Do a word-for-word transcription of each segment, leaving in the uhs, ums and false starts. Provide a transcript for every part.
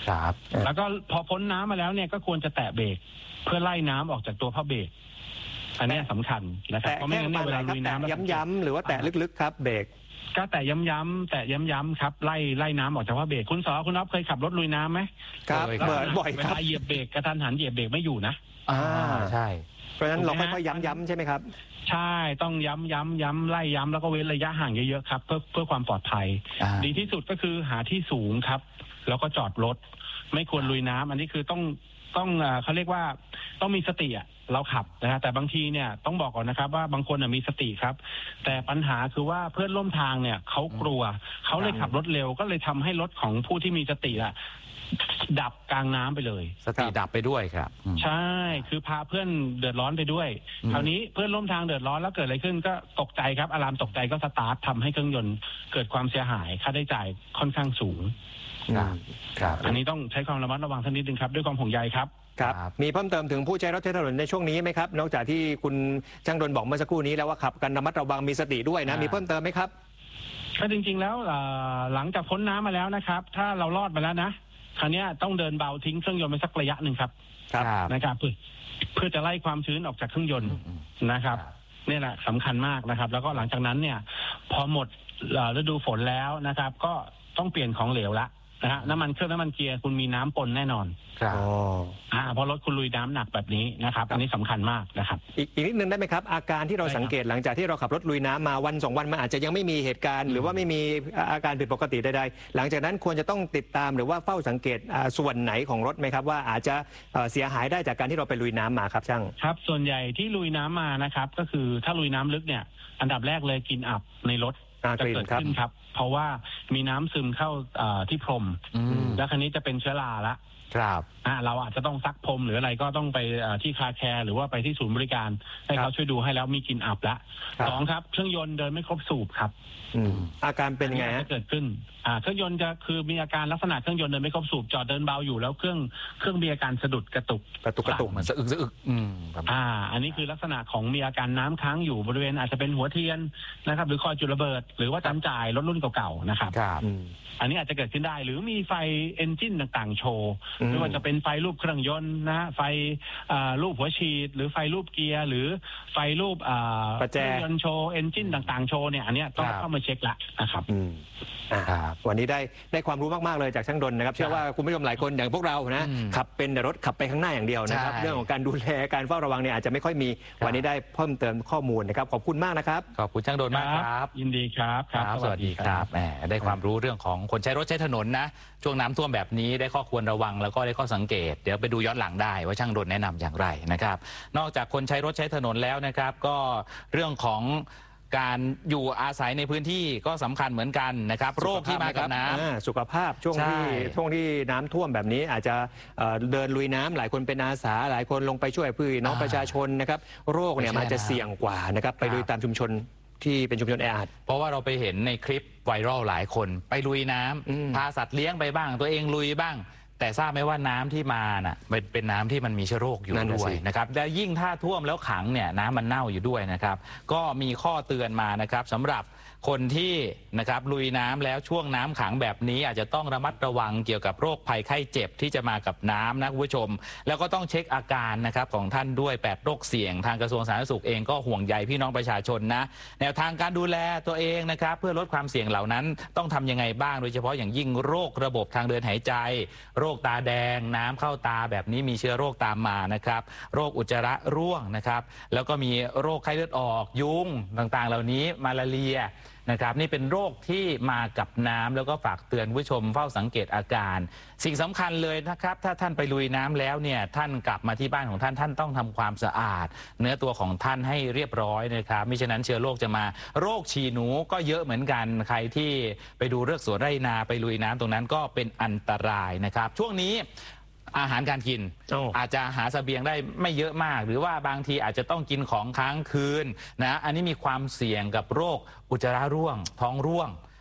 ครับแล้วก็พอพ้นน้ำมาแล้วเนี่ยก็ควรจะแตะเบรกเพื่อไล่น้ำออกจากตัวผ้าเบรกอันนี้สำคัญนะครับเพราะไม่งั้นเวลาลุยน้ำย้ำๆหรือว่าแตะลึกๆครับเบรกก็แต่ย้ำๆแต่ย้ำๆครับไล่ไล่น้ำออกจากผ้าเบรกคุณสอคุณอ๊อฟเคยขับรถลุยน้ำไหมครับบ่อยเวลาเหยียบเบรกกระทันหันเหยียบเบรกไม่อยู่นะอ่าใช่เพราะฉะนั้นเราค่อยๆย้ำๆใช่ไหมครับใช่ต้องย้ำย้ำย้ำไล่ย้ำแล้วก็เว้นระยะห่างเยอะๆครับเพื่อเพื่อความปลอดภัยดีที่สุดก็คือหาที่สูงครับแล้วก็จอดรถไม่ควรลุยน้ำอันนี้คือต้องต้องเขาเรียกว่าต้องมีสติอ่ะเราขับนะฮะแต่บางทีเนี่ยต้องบอกก่อนนะครับว่าบางคนมีสติครับแต่ปัญหาคือว่าเพื่อนร่วมทางเนี่ยเขากลัวเขาเลยขับรถเร็วก็เลยทำให้รถของผู้ที่มีสติอ่ะดับกลางน้ำไปเลยสติดับไปด้วยครับใช่คือพาเพื่อนเดือดร้อนไปด้วยคราวนี้เพื่อนร่วมทางเดือดร้อนแล้วเกิดอะไรขึ้นก็ตกใจครับอะลามตกใจก็สตาร์ททำให้เครื่องยนต์เกิดความเสียหายค่าใช้จ่ายค่อนข้างสูงครับอันนี้ต้องใช้ความระมัดระวังสักนิดนึงครับด้วยความห่วงใยครับครับมีเพิ่มเติมถึงผู้ใช้รถใช้ถนนในช่วงนี้ไหมครับนอกจากที่คุณช่างดลบอกเมื่อสักครู่นี้แล้วว่าขับกันระมัดระวังมีสติด้วยนะมีเพิ่มเติมไหมครับก็จริงๆแล้วหลังจากพ้นน้ำมาแล้วนะครับถ้าเรารอดมาแล้วนะคราวนี้ต้องเดินเบาทิ้งเครื่องยนต์ไปสักระยะหนึ่งครับนะครับเพื่อเพื่อจะไล่ความชื้นออกจากเครื่องยนต์นะครับนี่แหละสำคัญมากนะครับแล้วก็หลังจากนั้นเนี่ยพอหมดฤดูฝนแล้วนะครับก็ต้องเปลี่ยนของเหลวละนะฮะน้ำมันเครื่องน้ำมันเกียร์คุณมีน้ำปนแน่นอนครับอ่าเพราะรถคุณลุยน้ำหนักแบบนี้นะครับอันนี้สำคัญมากนะครับอีกอีกนิดนึงได้ไหมครับอาการที่เราสังเกตหลังจากที่เราขับรถลุยน้ำมาวันสองวันมันอาจจะยังไม่มีเหตุการณ์หรือว่าไม่มีอาการผิดปกติใดๆหลังจากนั้นควรจะต้องติดตามหรือว่าเฝ้าสังเกตส่วนไหนของรถไหมครับว่าอาจจะเสียหายได้จากการที่เราไปลุยน้ำมาครับช่างครับส่วนใหญ่ที่ลุยน้ำมานะครับก็คือถ้าลุยน้ำลึกเนี่ยอันดับแรกเลยกลิ่นอับในรถจะเกิดขึ้นครับเพราะว่ามีน้ำซึมเข้าที่พรมแล้วคราวนี้จะเป็นเชื้อราละครับอ่าเราอาจจะต้องซักพรมหรืออะไรก็ต้องไปที่คาแคร์หรือว่าไปที่ศูนย์บริการให้เขาช่วยดูให้แล้วมีกลิ่นอับละสองครับเครื่องยนต์เดินไม่ครบสูบครับอาการเป็นไงจะเกิดขึ้นอ่าเครื่องยนต์จะคือมีอาการลักษณะเครื่องยนต์เดินไม่ครบสูบจอดเดินเบาอยู่แล้วเครื่องเครื่องมีอาการสะดุดกระตุกกระตุกกระตุกเหมือนสะอึกสะอึกอ่าอันนี้คือลักษณะของมีอาการน้ำค้างอยู่บริเวณอาจจะเป็นหัวเทียนนะครับหรือคอยจุดระเบิดหรือว่าจำจ่ายรถรุ่นเก่าๆนะครับอันนี้อาจจะเกิดขึ้นได้หรือมีไฟเอนจินต่างๆโชว์ไม่ว่าจะเป็นไฟรูปเครื่องยนต์นะไฟรูปหัวฉีดหรือไฟรูปเกียร์หรือไฟรูปเครื่องยนต์โชว์เอนจินต่างๆโชว์เนี่ยอันนี้ต้องเข้ามาเช็คละนะครับวันนี้ได้ได้ความรู้มากๆเลยจากช่างดลนะครับเชื่อว่าคุณผู้ชมหลายคนอย่างพวกเรานะขับเป็นแต่รถขับไปข้างหน้าอย่างเดียวนะครับเรื่องของการดูแลการเฝ้าระวังเนี่ยอาจจะไม่ค่อยมีวันนี้ได้เพิ่มเติมข้อมูลนะครับขอบคุณมากนะครับขอบคุณช่างดลมากครับยินดีครับครับสวัสดีครับแหมได้ความรู้เรื่องของคนใช้รถใช้ถนนนะช่วงน้ำท่วมแบบนี้ได้ข้อควรระวังแล้วก็ได้ข้อสังเกตเดี๋ยวไปดูย้อนหลังได้ว่าช่างดลแนะนำอย่างไรนะครับนอกจากคนใช้รถใช้ถนนแล้วนะครับก็เรื่องของการอยู่อาศัยในพื้นที่ก็สำคัญเหมือนกันนะครับโรคที่มากับน้ำสุขภาพช่วงที่ช่วงที่น้ำท่วมแบบนี้อาจจะเดินลุยน้ำหลายคนเป็นอาสาหลายคนลงไปช่วยพี่น้องประชาชนนะครับโรคเนี่ยมันจะเสี่ยงกว่านะครับไปลุยตามชุมชนที่เป็นชุมชนแออัดเพราะว่าเราไปเห็นในคลิปไวรัลหลายคนไปลุยน้ำพาสัตว์เลี้ยงไปบ้างตัวเองลุยบ้างแต่ทราบไหมว่าน้ำที่มาน่ะมันเป็นน้ำที่มันมีเชื้อโรคอยู่ด้วยนะครับและยิ่งถ้าท่วมแล้วขังเนี่ยน้ำมันเน่าอยู่ด้วยนะครับก็มีข้อเตือนมานะครับสำหรับคนที่นะครับลุยน้ำแล้วช่วงน้ำขังแบบนี้อาจจะต้องระมัดระวังเกี่ยวกับโรคภัยไข้เจ็บที่จะมากับน้ำนะคุณผู้ชมแล้วก็ต้องเช็คอาการนะครับของท่านด้วยแปดโรคเสี่ยงทางกระทรวงสาธารณสุขเองก็ห่วงใยพี่น้องประชาชนนะแนวทางการดูแลตัวเองนะครับเพื่อลดความเสี่ยงเหล่านั้นต้องทำยังไงบ้างโดยเฉพาะอย่างยิ่งโรคระบบทางเดินหายใจโรคตาแดงน้ำเข้าตาแบบนี้มีเชื้อโรคตามมานะครับโรคอุจจาระร่วงนะครับแล้วก็มีโรคไข้เลือดออกยุงต่างๆเหล่านี้มาลาเรียนะครับนี่เป็นโรคที่มากับน้ำแล้วก็ฝากเตือนผู้ชมเฝ้าสังเกตอาการสิ่งสำคัญเลยนะครับถ้าท่านไปลุยน้ำแล้วเนี่ยท่านกลับมาที่บ้านของท่านท่านต้องทำความสะอาดเนื้อตัวของท่านให้เรียบร้อยนะครับมิฉะนั้นเชื้อโรคจะมาโรคฉี่หนูก็เยอะเหมือนกันใครที่ไปดูเรื่องสวนไร่นาไปลุยน้ำตรงนั้นก็เป็นอันตรายนะครับช่วงนี้อาหารการกิน oh. อาจจะหาเสบียงได้ไม่เยอะมากหรือว่าบางทีอาจจะต้องกินของค้างคืนนะอันนี้มีความเสี่ยงกับโรคอุจจาระร่วงท้องร่วง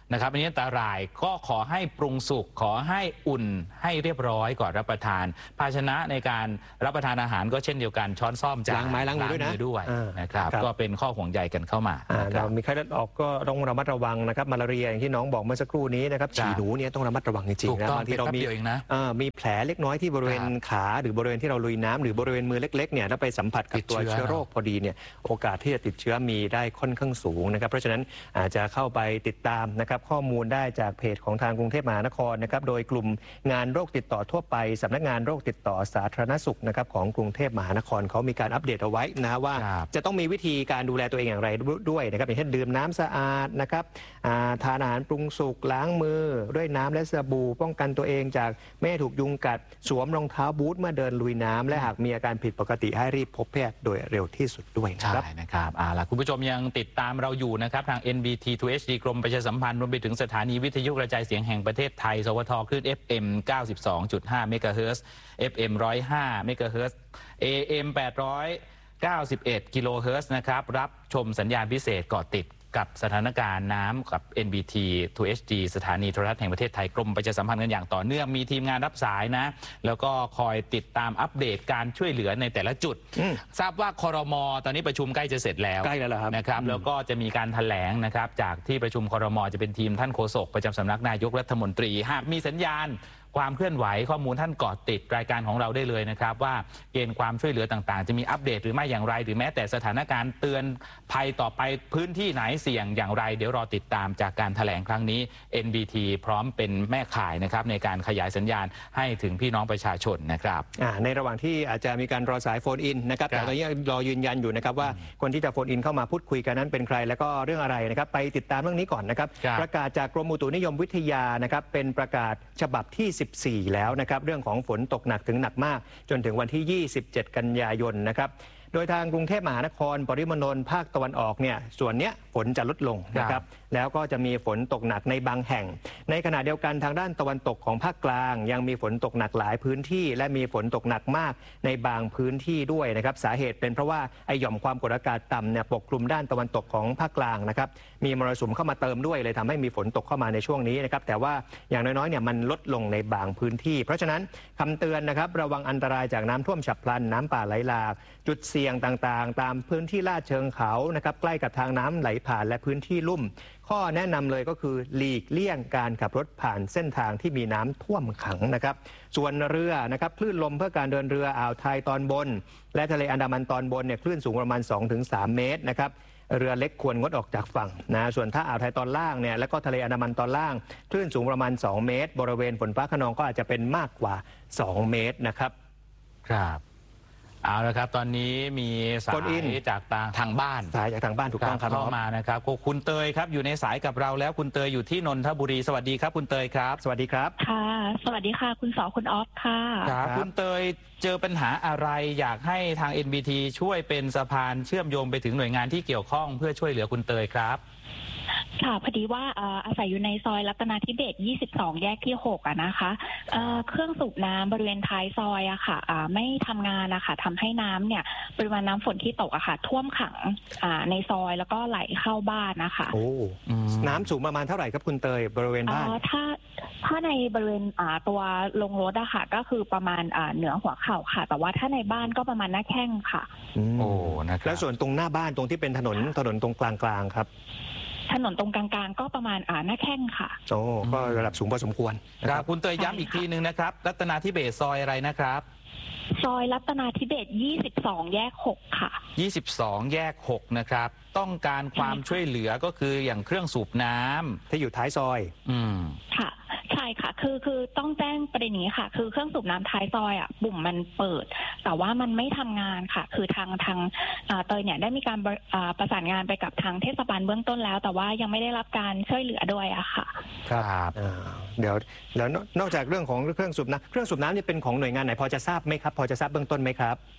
นะครับอันนี้อันตรายก็ขอให้ปรุงสุกขอให้อุ่นให้เรียบร้อยก่อนรับประทานภาชนะในการรับประทานอาหารก็เช่นเดียวกันช้อนซ่อมจานล้างไม้ล้างมือด้วยนะด้วยอ่านะครับครับก็เป็นข้อห่วงใยกันเข้ามาอ่านะครับเรามีไข้เลือดออกก็ต้องระมัดระวังนะครับมาลาเรียอย่างที่น้องบอกเมื่อสักครู่นี้นะครับครับฉี่หนูเนี่ยต้องระมัดระวังจริงถูกๆนะต้องบางทีเรามีเป็นแป๊บเดียวเองนะเอ่อมีแผลเล็กน้อยที่บริเวณครับขาหรือบริเวณที่เราลุยน้ำหรือบริเวณมือเล็กๆเนี่ยถ้าไปสัมผัสกับติดตัวเชื้อเชื้อโรคพอดีเนี่ยโอกาสที่จะติดเชื้อมีได้ค่อนข้างสูงนะครับเพราะฉะนั้นอาจจะเข้าไปติดตามนะครับข้อมูลได้จากเพจของทางกรุงเทพมหานครนะครับโดยกลุ่มงานโรคติดต่อทั่วไปสำนักงานโรคติดต่อสาธารณสุขนะครับของกรุงเทพมหานครเขามีการอัปเดตเอาไว้นะว่าครับจะต้องมีวิธีการดูแลตัวเองอย่างไรด้วยนะครับอย่างเช่นดื่มน้ำสะอาดนะครับอ่าทานอาหารปรุงสุกล้างมือด้วยน้ำและสบู่ป้องกันตัวเองจากไม่ให้ถูกยุงกัดสวมรองเท้าบูทเมื่อเดินลุยน้ำและหากมีอาการผิดปกติให้รีบพบแพทย์โดยเร็วที่สุดด้วยนะใช่ครับนะครับเอาล่ะคุณผู้ชมยังติดตามเราอยู่นะครับทาง เอ็น บี ที ทู เอช ดี กรมประชาสัมพันธ์รวมไปถึงสถานีวิทยุกระจายเสียงแห่งประเทศไทยสวทคลื่น เอฟ เอ็ม เก้าสิบสองจุดห้า เมกะเฮิรตซ์ เอฟ เอ็ม หนึ่งร้อยห้า เมกะเฮิรตซ์ เอ เอ็ม แปดร้อยเก้าสิบเอ็ด กิโลเฮิรตซ์นะครับรับชมสัญญาณพิเศษเกาะติดกับสถานการณ์น้ำกับ เอ็น บี ที ทู เอช ดี สถานีโทรทัศน์แห่งประเทศไทยกรมประชาสัมพันธ์กันอย่างต่อเนื่องมีทีมงานรับสายนะแล้วก็คอยติดตามอัปเดตการช่วยเหลือในแต่ละจุดอืมทราบว่าครม.ตอนนี้ประชุมใกล้จะเสร็จแล้วใกล้แล้วเหรอครับนะครับอืมแล้วก็จะมีการแถลงนะครับจากที่ประชุมครม.จะเป็นทีมท่านโฆษกประจำสำนักนายกรัฐมนตรีหากมีสัญญาณความเคลื่อนไหวข้อมูลท่านเกาะติดรายการของเราได้เลยนะครับว่าเกณฑ์ความช่วยเหลือต่างๆ จะมีอัปเดตหรือไม่อย่างไร หรือแม้แต่สถานการณ์เตือนภัยต่อไปพื้นที่ไหนเสี่ยงอย่างไรเดี๋ยวรอติดตามจากการแถลงครั้งนี้ เอ็น บี ที พร้อมเป็นแม่ข่ายนะครับในการขยายสัญญาณให้ถึงพี่น้องประชาชนนะครับอ่าในระหว่างที่อาจจะมีการรอสายโฟนอินนะครับครับแต่ตอนนี้รอยืนยันอยู่นะครับว่าคนที่จะโฟนอินเข้ามาพูดคุยกันนั้นเป็นใครแล้วก็เรื่องอะไรนะครับไปติดตามเรื่องนี้ก่อนนะครับครับประกาศจากกรมอุตุนิยมวิทยานะครับเป็นประกาศฉบับที่สิบสี่แล้วนะครับเรื่องของฝนตกหนักถึงหนักมาก จนถึงวันที่ยี่สิบเจ็ดกันยายนนะครับโดยทางกรุงเทพมหานครปริมณฑลภาคตะวันออกเนี่ยส่วนเนี้ยฝนจะลดลงนะครับแล้วก็จะมีฝนตกหนักในบางแห่ง ในขณะเดียวกันทางด้านตะวันตกของภาคกลาง ยังมีฝนตกหนักหลายพื้นที่ และมีฝนตกหนักมากในบางพื้นที่ด้วยนะครับสาเหตุเป็นเพราะว่าไอหย่อมความกดอากาศต่ำเนี่ยปกคลุมด้านตะวันตกของภาคกลางนะครับมีมรสุมเข้ามาเติมด้วยเลยทำให้มีฝนตกเข้ามาในช่วงนี้นะครับแต่ว่าอย่างน้อยๆเนี่ยมันลดลงในบางพื้นที่ เพราะฉะนั้นคำเตือนนะครับระวังอันตรายจากน้ำท่วมฉับพลันน้ำป่าไหลหลากจุดเสี่ยงต่างๆ ตามพื้นที่ลาดเชิงเขานะครับใกล้กับทางน้ำไหลผ่านและพื้นที่ลุ่ม ข้อแนะนำเลยก็คือหลีกเลี่ยงการขับรถผ่านเส้นทางที่มีน้ำท่วมขังนะครับส่วนเรือนะครับคลื่นลมเพื่อการเดินเรืออ่าวไทยตอนบน และทะเลอันดามันตอนบนเนี่ยคลื่นสูงประมาณ สองถึงสาม เมตรนะครับเรือเล็กควรงดออกจากฝั่งนะส่วนถ้าอ่าวไทยตอนล่างเนี่ยแล้วก็ทะเลอันดามันตอนล่างคลื่นสูงประมาณ สอง เมตร บริเวณฝนฟ้าคะนองก็อาจจะเป็นมากกว่า สอง เมตรนะครับครับเอาละครับตอนนี้มีสาโฟนอินยจากทางทางบ้านสายจากทางบ้านถูกต้องครับเข้ามานะครับคุณเตยครับอยู่ในสายกับเราแล้วคุณเตยอยู่ที่นนทบุรีสวัสดีครับคุณเตยครับสวัสดีครับค่ะ สวัสดีค่ะ คุณสอคุณออฟค่ะครับคุณเตยเจอปัญหาอะไรอยากให้ทาง เอ็น บี ที ช่วยเป็นสะพานเชื่อมโยงไปถึงหน่วยงานที่เกี่ยวข้องเพื่อช่วยเหลือคุณเตยครับค่ะพอดีว่าเอ่ออาศัยอยู่ในซอยรัตนาธิเบศร์ยี่สิบสองแยกที่หกอะนะคะเอ่อเครื่องสูบน้ำบริเวณท้ายซอยอะค่ะอ่าไม่ทำงานนะคะทำให้น้ำเนี่ยปริมาณน้ำฝนที่ตกอะค่ะท่วมขังอ่าในซอยแล้วก็ไหลเข้าบ้านนะคะโอ้อืมน้ำสูงประมาณเท่าไหร่ครับคุณเตยบริเวณเอ่บ้านอถ้าถ้าในบริเวณอ่าตัวลงรถอะค่ะก็คือประมาณอ่าเหนือหัวเข่าค่ะ แต่ว่าถ้าในบ้านก็ประมาณหน้าแข้งค่ะโอ้นะครับแล้วส่วนตรงหน้าบ้านตรงที่เป็นถนนถนนตรงกลางๆครับถนนตรงกลางๆก็ประมาณอ่าหน้าแข้งค่ะโอ้ก็ระดับสูงพอสมควรนะคครัรับบ คุณเตยย้ำอีกทีหนึ่งนะครับรัตนาธิเบศรซอยอะไรนะครับซอยรัตนาธิเบศร์ยี่สิบสองแยกหกค่ะยี่สิบสองแยกหกนะครับต้องการความช่วยเหลือก็คืออย่างเครื่องสูบน้ำที่อยู่ท้ายซอยอืมค่ะใช่ค่ะคือคือต้องแจ้งประเด็นนี้ค่ะ คือเครื่องสูบน้ำท้ายซอยอ่ะปุ่มมันเปิด แต่ว่ามันไม่ทำงานค่ะ คือทางทางอ่าเตยเนี่ยได้มีการบริอ่าประสานงานไปกับทางเทศบาลเบื้องต้นแล้ว แต่ว่ายังไม่ได้รับการช่วยเหลือด้วยอะค่ะครับอ่าเดี๋ยวแล้วนนอกจากเรื่องของเครื่องสูบน้ำเครื่องสูบน้ำนี่เป็นของหน่วยงานไหนพอจะทราบไหมครับพอจะทราบเบื้องต้นไหมครับ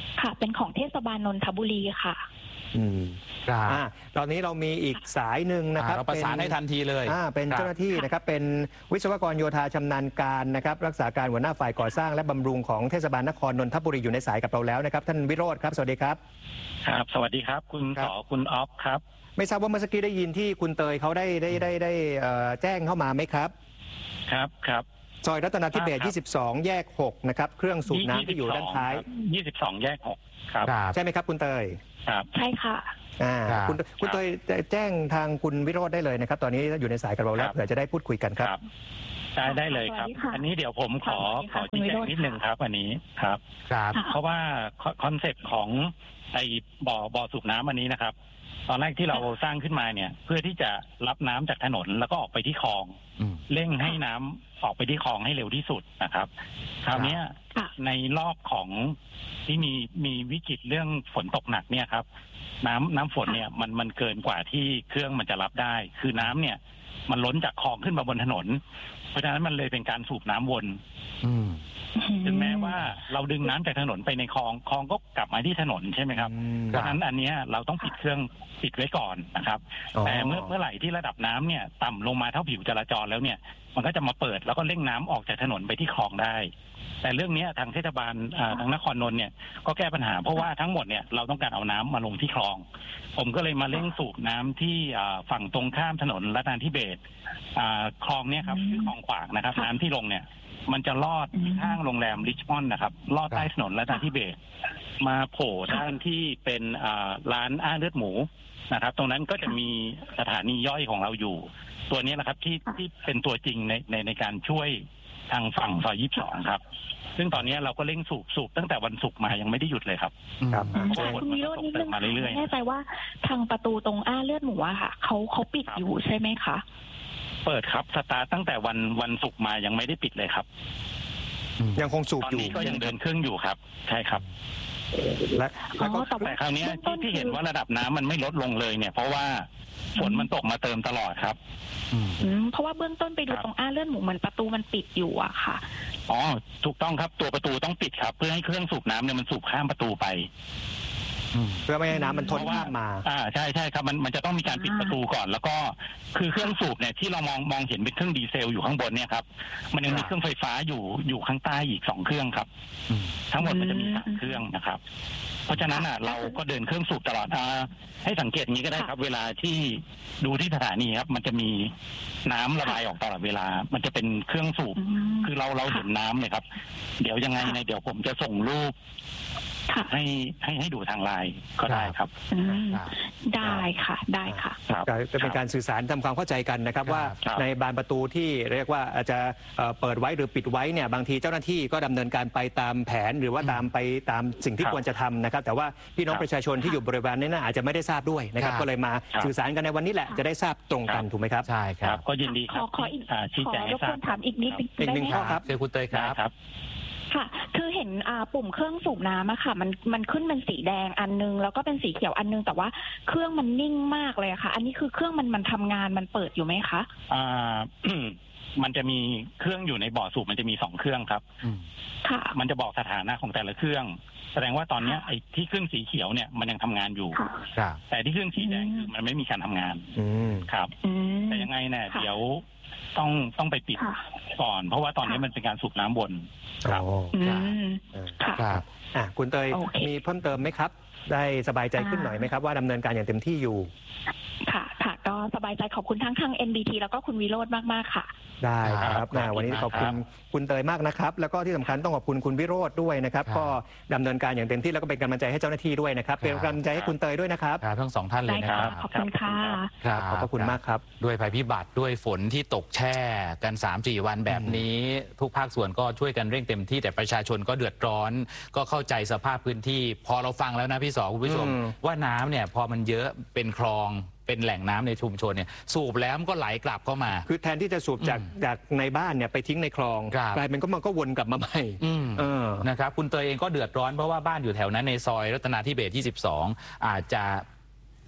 ค่ะเป็นของเทศบาลนนทบุรีค่ะอืมครับอ่าตอนนี้เรามีอีกสายหนึ่งนะครับเราประสานให้ทันทีเลยอ่าเป็นครับเจ้าหน้าที่นะครับเป็นวิศวกรโยธาชำนาญการนะครับรักษาการหัวหน้าฝ่ายก่อสร้างและบำรุงของเทศบาลนครนนทบุรีอยู่ในสายกับเราแล้วนะครับท่านวิโรจน์ครับสวัสดีครับครับสวัสดีครับคุณครับต่อคุณออฟครับไม่ทราบว่าเมื่อสักกี้ได้ยินที่คุณเตยเขาได้ได้ได้ได้เอ่อแจ้งเข้ามาไหมครับครับครับซอยรัตนาธิเบศรครับยี่สิบสอง แยกหกนะครับเครื่องสูบน้ำที่อยู่ด้านท้ายยี่สิบสองแยกหกครับครับใช่ไหมครับคุณเตยครับใช่ค่ะอ่าครับคุณคุณเตยแจ้งทางคุณวิโรจน์ได้เลยนะครับตอนนี้อยู่ในสายกับเราแล้วครับเผื่อจะได้พูดคุยกันครับครับได้ได้เลยครับสวัสดีค่ะอันนี้เดี๋ยวผมขอสวัสดีขค่ะอชี้แจคุณวิโรง จน์นิดนึงครับ อันนี้ครับครับค่ะเพราะว่าคอนเซ็ปต์ของไอ้บ่อบ่อสูบน้ำอันนี้นะครับ ตอนแรกที่เราสร้างขึ้นมาเนี่ย เพื่อที่จะรับน้ำจากถนนแล้วก็ออกไปที่คลองอืมเร่งให้น้ำออกไปที่คลองให้เร็วที่สุดนะครับ คราวเนี้ยค่ะในรอบของที่มีมีวิกฤตเรื่องฝนตกหนักเนี่ยครับ น้ำน้ำฝนเนี่ยมันมันเกินกว่าที่เครื่องมันจะรับได้ คือน้ำเนี่ย มันล้นจากคลองขึ้นมาบนถนน เพราะฉะนั้นมันเลยเป็นการสูบน้ำวนอืมถึงแม้ว่าเราดึงน้ำจากถนนไปในคลองคลองก็กลับมาที่ถนนใช่ไหมครับอืมเพราะฉะนั้นอันเนี้ยเราต้องปิดเครื่องปิดไว้ก่อนนะครับอ๋อแต่เมื่อเมื่อไหร่ที่ระดับน้ำเนี่ยต่ำลงมาเท่าผิวจราจรแล้วเนี่ย มันก็จะมาเปิดแล้วก็เร่งน้ำออกจากถนนไปที่คลองได้ แต่เรื่องเนี้ยทางเทศบาลอ่าทางนครนนท์เนี่ยก็แก้ปัญหาเพราะว่าทั้งหมดเนี่ยเราต้องการเอาน้ำมาลงที่คลอง ผมก็เลยมาเร่งสูบน้ำที่อ่าฝั่งตรงข้ามถนนรัตนาธิเบศรอ่าคลองเนี่ยครับชื่อคลองขวางนะครับ น้ำที่ลงเนี่ย มันจะลอดข้างโรงแรมริชมอนด์นะครับลอดใต้ถนนรัตนาธิเบศรมาโผล่ด้านที่เป็นอ่าร้านอ้าเลือดหมูนะครับ ตรงนั้นก็จะมีสถานีย่อยของเราอยู่ ตัวนี้แหละครับที่ที่เป็นตัวจริงในในในการช่วยทางฝั่งซอยยี่สิบสองครับ ซึ่งตอนนี้เราก็เร่งสูบสูบตั้งแต่วันศุกร์มายังไม่ได้หยุดเลยครับครับอืมค่ะคุณวิโรจน์นิดนึงมาเรื่อยๆไม่แน่ใจว่าทางประตูตรงอ้าเลือดหมูอะค่ะเขาเขาปิดอยู่ใช่ไหมคะเปิดครับสตาร์ตตั้งแต่วันวันศุกร์มายังไม่ได้ปิดเลยครับยังคงสูบตอนอยู่นี้ก็ยังเดินเครื่องอยู่ครับ ใช่ครับและแล้วก็อ๋อแต่ว่าแต่คราวนี้ที่ที่เห็นว่าระดับน้ำมันไม่ลดลงเลยเนี่ย เพราะว่าฝนมันตกมาเติมตลอดครับอืมอืมเพราะว่าเบื้องต้นไปดูครับตรงอ้าเลือดหมูเหมือนประตูมันปิดอยู่อะค่ะอ๋อถูกต้องครับตัวประตูต้องปิดครับ เพื่อให้เครื่องสูบน้ำเนี่ยมันสูบข้ามประตูไปอืมเพื่อไม่ให้น้ำมันทนข้ามมาอ่าใช่ใช่ครับมันมันจะต้องมีการปิดประตูก่อน แล้วก็คือเครื่องสูบเนี่ยที่เรามองมองเห็นเป็นเครื่องดีเซลอยู่ข้างบนเนี่ยครับมันยังมีเครื่องไฟฟ้าอยู่อยู่ข้างใต้อีกสองเครื่องครับอืมทั้งหมดมันจะมีอืมสามเครื่องนะครับ เพราะฉะนั้นอ่ะเราก็เดินเครื่องสูบตลอดอ่าให้สังเกตอย่างนี้ก็ได้ครับ เวลาที่ดูที่สถานีครับ มันจะมีน้ำระบายออกตลอดเวลา มันจะเป็นเครื่องสูบอืมคือเราเราเห็นน้ำเลยครับ เดี๋ยวยังไงเนี่ยเดี๋ยวผมจะส่งรูปค่ะให้ให้ให้ดูทางไลน์ก็ได้ครับอืมครับได้ค่ะ ได้ค่ะครับจะเป็นการสื่อสารทำความเข้าใจกันนะครับครับว่าครับในบานประตูที่เรียกว่าอาจจะเอ่อเปิดไว้หรือปิดไว้เนี่ยบางทีเจ้าหน้าที่ก็ดำเนินการไปตามแผนหรือว่าตามไปตามสิ่งที่ครับควรจะทำนะครับ แต่ว่าพี่น้องครับประชาชนที่อยู่บริเวณนั้นนะอาจจะไม่ได้ทราบด้วยนะครับครับก็เลยมาครับสื่อสารกันในวันนี้แหละจะได้ทราบตรงกันครับถูกไหมครับใช่คครัรับ บก็ยินดีคขรับอขออีกอ่าชี้ขอแจงรให้บทรากวบนถามอีกนิดนึงอีกได้หนึ่ไหงมข้อคะครับเจอคุณเตยคได้รับครับค่ะ คือเห็นอ่าปุ่มเครื่องสูบน้ำอะค่ะ มันมันขึ้นเป็นสีแดงอันนึง แล้วก็เป็นสีเขียวอันนึง แต่ว่าเครื่องมันนิ่งมากเลยอะค่ะ อันนี้คือเครื่องมันมันทำงานมันเปิดอยู่ไหมคะอ่า มันจะมีเครื่องอยู่ในบ่อสูบมันจะมีสองเครื่องครับอืมค่ะมันจะบอกสถานะของแต่ละเครื่อง แสดงว่าตอนเนี้ยไอ้ที่ขึ้นสีเขียวเนี่ยมันยังทำงานอยู่ค่ะครับแต่ที่ขึ้นสีแดงอืมคือมันไม่มีการทำงานอืมครับอืมแต่ยังไงเนี่ยค่ะเดี๋ยวต้องต้องไปปิดค่ะก่อน เพราะว่าตอนนี้ค่ะมันเป็นการสูบน้ำวน ครับอ๋ออืมเออค่ะครับอ่ะคุณเตยโอเคมีเพิ่มเติมไหมครับ ได้สบายใจขึ้นหน่อยไหมครับว่าดำเนินการอย่างเต็มที่อยู่ค่ะ ค่ะ ก็สบายใจขอบคุณทั้งทาง เอ็น บี ที แล้วก็คุณวิโรจน์มาก ๆ ค่ะได้คครัรับบ นะวันนี้ขอบคุณครับคุณเตยมากนะครับ แล้วก็ที่สำคัญต้องขอบคุณคุณวิโรจน์ด้วยนะครับครับก็ดำเนินการอย่างเต็มที่แล้วก็เป็นกำลังใจให้เจ้าหน้าที่ด้วยนะครับครับเป็นกำลังใจให้คุณเตยด้วยนะครับครับทั้งสองท่านเลได้ยนะค่ะครับขอบคุณค่ะครับขอบพระคุณมากครับด้วยภัยพิบัติด้วยฝนที่ตกแช่กัน สามสี่ วันแบบนี้ ทุกภาคส่วนก็ช่วยกันเร่งเต็มที่แต่ประชาชนก็เดือดร้อน ก็เข้าใจสภาพพื้นที่ พอเราฟังแล้วนะพี่สอคุณผู้ชมอืมว่าน้ำเนี่ยพอมันเยอะเป็นคลองเป็นแหล่งน้ำในชุมชนเนี่ยสูบแล้วมันก็ไหลกลับเข้ามาคือแทนที่จะสูบจากจากในบ้านเนี่ยไปทิ้งในคลองครับกลายเป็นก็มันก็วนกลับมาใหม่อืมเออนะครับคุณเตยเองก็เดือดร้อนเพราะว่าบ้านอยู่แถวนั้นในซอยรัตนาธิเบศรยี่สิบสองอาจจะ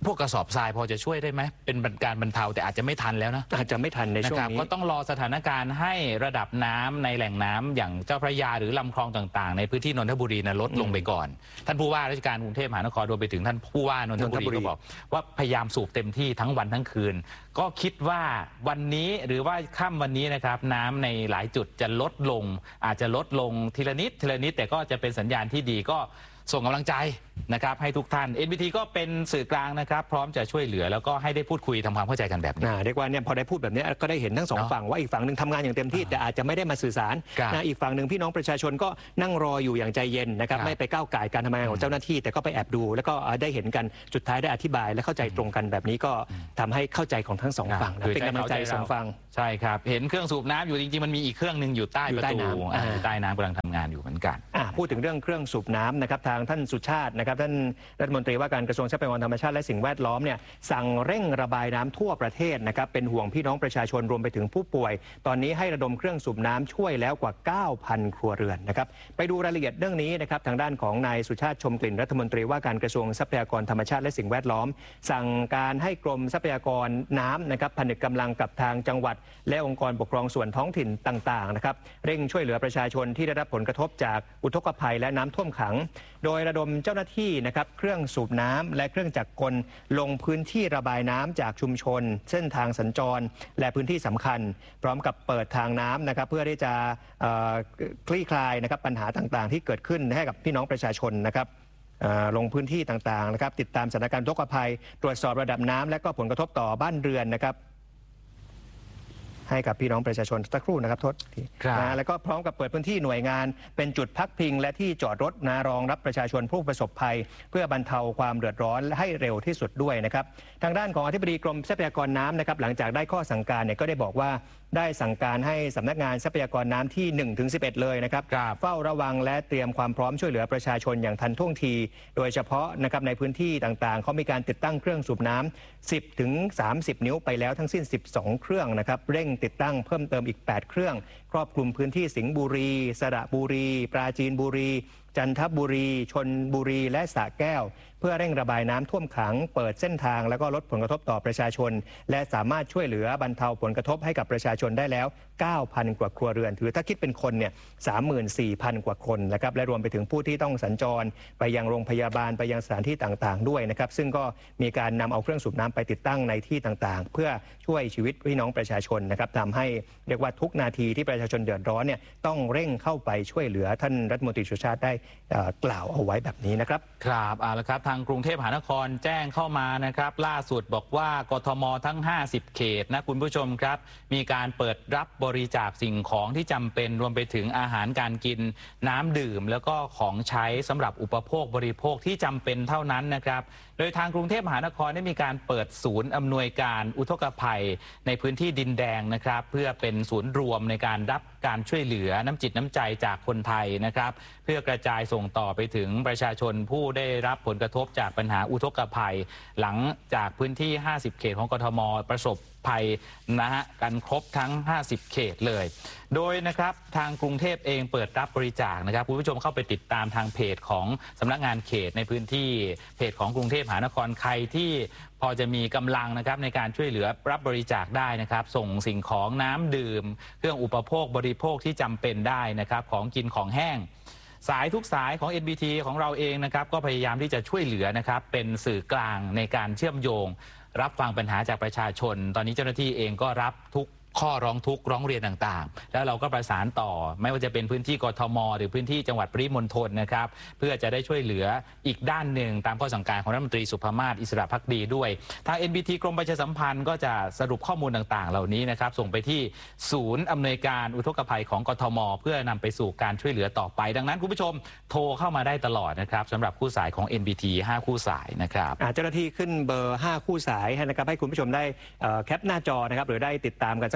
พวกกระสอบทรายพอจะช่วยได้ไหมเป็นการบรรเทาแต่อาจจะไม่ทันแล้วนะอาจจะไม่ทันในช่วงนี้ก็ต้องรอสถานการณ์ให้ระดับน้ำในแหล่งน้ำอย่างเจ้าพระยาหรือลำคลองต่างๆในพื้นที่นนทบุรีนะลดลงไปก่อนท่านผู้ว่าราชการกรุงเทพมหานครรวมไปถึงท่านผู้ว่านนทบุรีก็บอกว่าพยายามสูบเต็มที่ทั้งวันทั้งคืนก็คิดว่าวันนี้หรือว่าค่ำวันนี้นะครับน้ำในหลายจุดจะลดลงอาจจะลดลงทีละนิดทีละนิดแต่ก็จะเป็นสัญญาณที่ดีก็ส่งกำลังใจนะครับให้ทุกท่าน เอ็น บี ที ก็เป็นสื่อกลางนะครับพร้อมจะช่วยเหลือแล้วก็ให้ได้พูดคุยทำความเข้าใจกันแบบนี้เรียกว่าเนี่ยพอได้พูดแบบนี้ก็ได้เห็นทั้งสองฝั่งว่าอีกฝั่งหนึ่งทำงานอย่างเต็มที่แต่อาจจะไม่ได้มาสื่อสารนะอีกฝั่งหนึ่งพี่น้องประชาชนก็นั่งรออยู่อย่างใจเย็นนะครับไม่ไปก้าวก่ายการทำงานของเจ้าหน้าที่แต่ก็ไปแอบดูแล้วก็ได้เห็นกันสุดท้ายได้อธิบายและเข้าใจตรงกันแบบนี้ก็ทำให้เข้าใจของทั้งสองฝั่งเป็นกำลังใจสองฝั่งใช่ครับเห็นเครื่องสูบน้ำอยู่จริงๆมันมีอีกเครื่องหนึ่งอยู่ใต้ประตูอยู่ใต้น้ำกำลังทำงานอยู่เหมือนกันพูดถึงเรื่องเครื่องสูบน้ำนะครับทางท่านสุชาตินะครับท่านรัฐมนตรีว่าการกระทรวงทรัพยากรธรรมชาติและสิ่งแวดล้อมเนี่ยสั่งเร่งระบายน้ำทั่วประเทศนะครับเป็นห่วงพี่น้องประชาชนรวมไปถึงผู้ป่วยตอนนี้ให้ระดมเครื่องสูบน้ำช่วยแล้วกว่า เก้าพัน ครัวเรือนนะครับไปดูรายละเอียดเรื่องนี้นะครับทางด้านของนายสุชาติชมกลิ่นรัฐมนตรีว่าการกระทรวงทรัพยากรธรรมชาติและสิ่งแวดล้อมสั่งการให้กรมทรัพยากรน้ำนะครับผนึกกำลังกับทางจังหวัดและองค์กรปกครองส่วนท้องถิ่นต่างๆนะครับเร่งช่วยเหลือประชาชนที่ได้รับผลกระทบจากอุทกภัยและน้ำท่วมขังโดยระดมเจ้าหน้าที่นะครับเครื่องสูบน้ำและเครื่องจักรกลลงพื้นที่ระบายน้ำจากชุมชนเส้นทางสัญจรและพื้นที่สำคัญพร้อมกับเปิดทางน้ำนะครับเพื่อที่จะคลี่คลายนะครับปัญหาต่างๆที่เกิดขึ้นให้กับพี่น้องประชาชนนะครับลงพื้นที่ต่างๆนะครับติดตามสถานการณ์อุทกภัยตรวจสอบระดับน้ำและก็ผลกระทบต่อบ้านเรือนนะครับให้กับพี่น้องประชาชนสักครู่นะครับทศนะแล้วก็พร้อมกับเปิดพื้นที่หน่วยงานเป็นจุดพักพิงและที่จอดรถนะรองรับประชาชนผู้ประสบภัยเพื่อบรรเทาความเดือดร้อนให้เร็วที่สุดด้วยนะครับทางด้านของอธิบดีกรมทรัพยากรน้ำนะครับหลังจากได้ข้อสั่งการเนี่ยก็ได้บอกว่าได้สั่งการให้สำนักงานทรัพยากรน้ำที่ หนึ่งถึงสิบเอ็ด เลยนะครับเฝ้าระวังและเตรียมความพร้อมช่วยเหลือประชาชนอย่างทันท่วงทีโดยเฉพาะนะครับในพื้นที่ต่างๆเขามีการติดตั้งเครื่องสูบน้ำ สิบถึงสามสิบ นิ้วไปแล้วทั้งสิ้นสิบสองเครื่องนะครับเร่งติดตั้งเพิ่มเติมอีกแปดเครื่องครอบคลุมพื้นที่สิงห์บุรีสระบุรีปราจีนบุรีจันทบุรีชลบุรีและสระแก้วเพื่อเร่งระบายน้ำท่วมขังเปิดเส้นทางแล้วก็ลดผลกระทบต่อประชาชนและสามารถช่วยเหลือบรรเทาผลกระทบให้กับประชาชนได้แล้ว เก้าพัน กว่าครัวเรือนถือถ้าคิดเป็นคนเนี่ย สามหมื่นสี่พัน กว่าคนนะครับและรวมไปถึงผู้ที่ต้องสัญจรไปยังโรงพยาบาลไปยังสถานที่ต่างๆด้วยนะครับซึ่งก็มีการนำเอาเครื่องสูบน้ำไปติดตั้งในที่ต่างๆเพื่อช่วยชีวิตพี่น้องประชาชนนะครับทำให้เรียกว่าทุกนาทีที่ประชาชนเดือดร้อนเนี่ยต้องเร่งเข้าไปช่วยเหลือท่านรัฐมนตรีสุชาติได้กล่าวเอาไว้แบบนี้นะครับครับเอาละครับทางกรุงเทพมหานครแจ้งเข้ามานะครับล่าสุดบอกว่ากทมทั้งห้าสิบเขตนะคุณผู้ชมครับมีการเปิดรับบริจาคสิ่งของที่จำเป็นรวมไปถึงอาหารการกินน้ำดื่มแล้วก็ของใช้สำหรับอุปโภคบริโภคที่จำเป็นเท่านั้นนะครับโดยทางกรุงเทพมหานครได้มีการเปิดศูนย์อำนวยการอุทกภัยในพื้นที่ดินแดงนะครับเพื่อเป็นศูนย์รวมในการรับการช่วยเหลือน้ำจิตน้ำใจจากคนไทยนะครับเพื่อกระจายส่งต่อไปถึงประชาชนผู้ได้รับผลกระทบจากปัญหาอุทกภัยหลังจากพื้นที่ห้าสิบเขตของกทมประสบภัยนะฮะกันครบทั้งห้าสิบเขตเลยโดยนะครับทางกรุงเทพเองเปิดรับบริจาคนะครับคุณผู้ชมเข้าไปติดตามทางเพจของสำนักงานเขตในพื้นที่เพจของกรุงเทพมหานครใครที่พอจะมีกำลังนะครับในการช่วยเหลือรับบริจาคได้นะครับส่งสิ่งของน้ำดื่มเครื่องอุปโภคบริโภคที่จำเป็นได้นะครับของกินของแห้งสายทุกสายของ เอ็น บี ที ของเราเองนะครับก็พยายามที่จะช่วยเหลือนะครับเป็นสื่อกลางในการเชื่อมโยงรับฟังปัญหาจากประชาชนตอนนี้เจ้าหน้าที่เองก็รับทุกข้อร้องทุกข์ร้องเรียนต่างๆแล้วเราก็ประสานต่อไม่ว่าจะเป็นพื้นที่กทมหรือพื้นที่จังหวัดปริมณฑลนะครับเพื่อจะได้ช่วยเหลืออีกด้านหนึ่งตามข้อสั่งการของรัฐมนตรีสุภมาศอิสระภักดีด้วยทาง เอ็น บี ที กรมประชาสัมพันธ์ก็จะสรุปข้อมูลต่างๆเหล่านี้นะครับส่งไปที่ศูนย์อำนวยการอุทกภัยของกทมเพื่อนำไปสู่การช่วยเหลือต่อไปดังนั้นคุณผู้ชมโทรเข้ามาได้ตลอดนะครับสำหรับคู่สายของ เอ็น บี ที ห้าคู่สายนะครับเจ้าหน้าที่ขึ้นเบอร์ห้าคู่สายให้นะครับให้คุณผู้ชมได้แคปหน้าจอนะครับหรือได้ติดตามกันสัก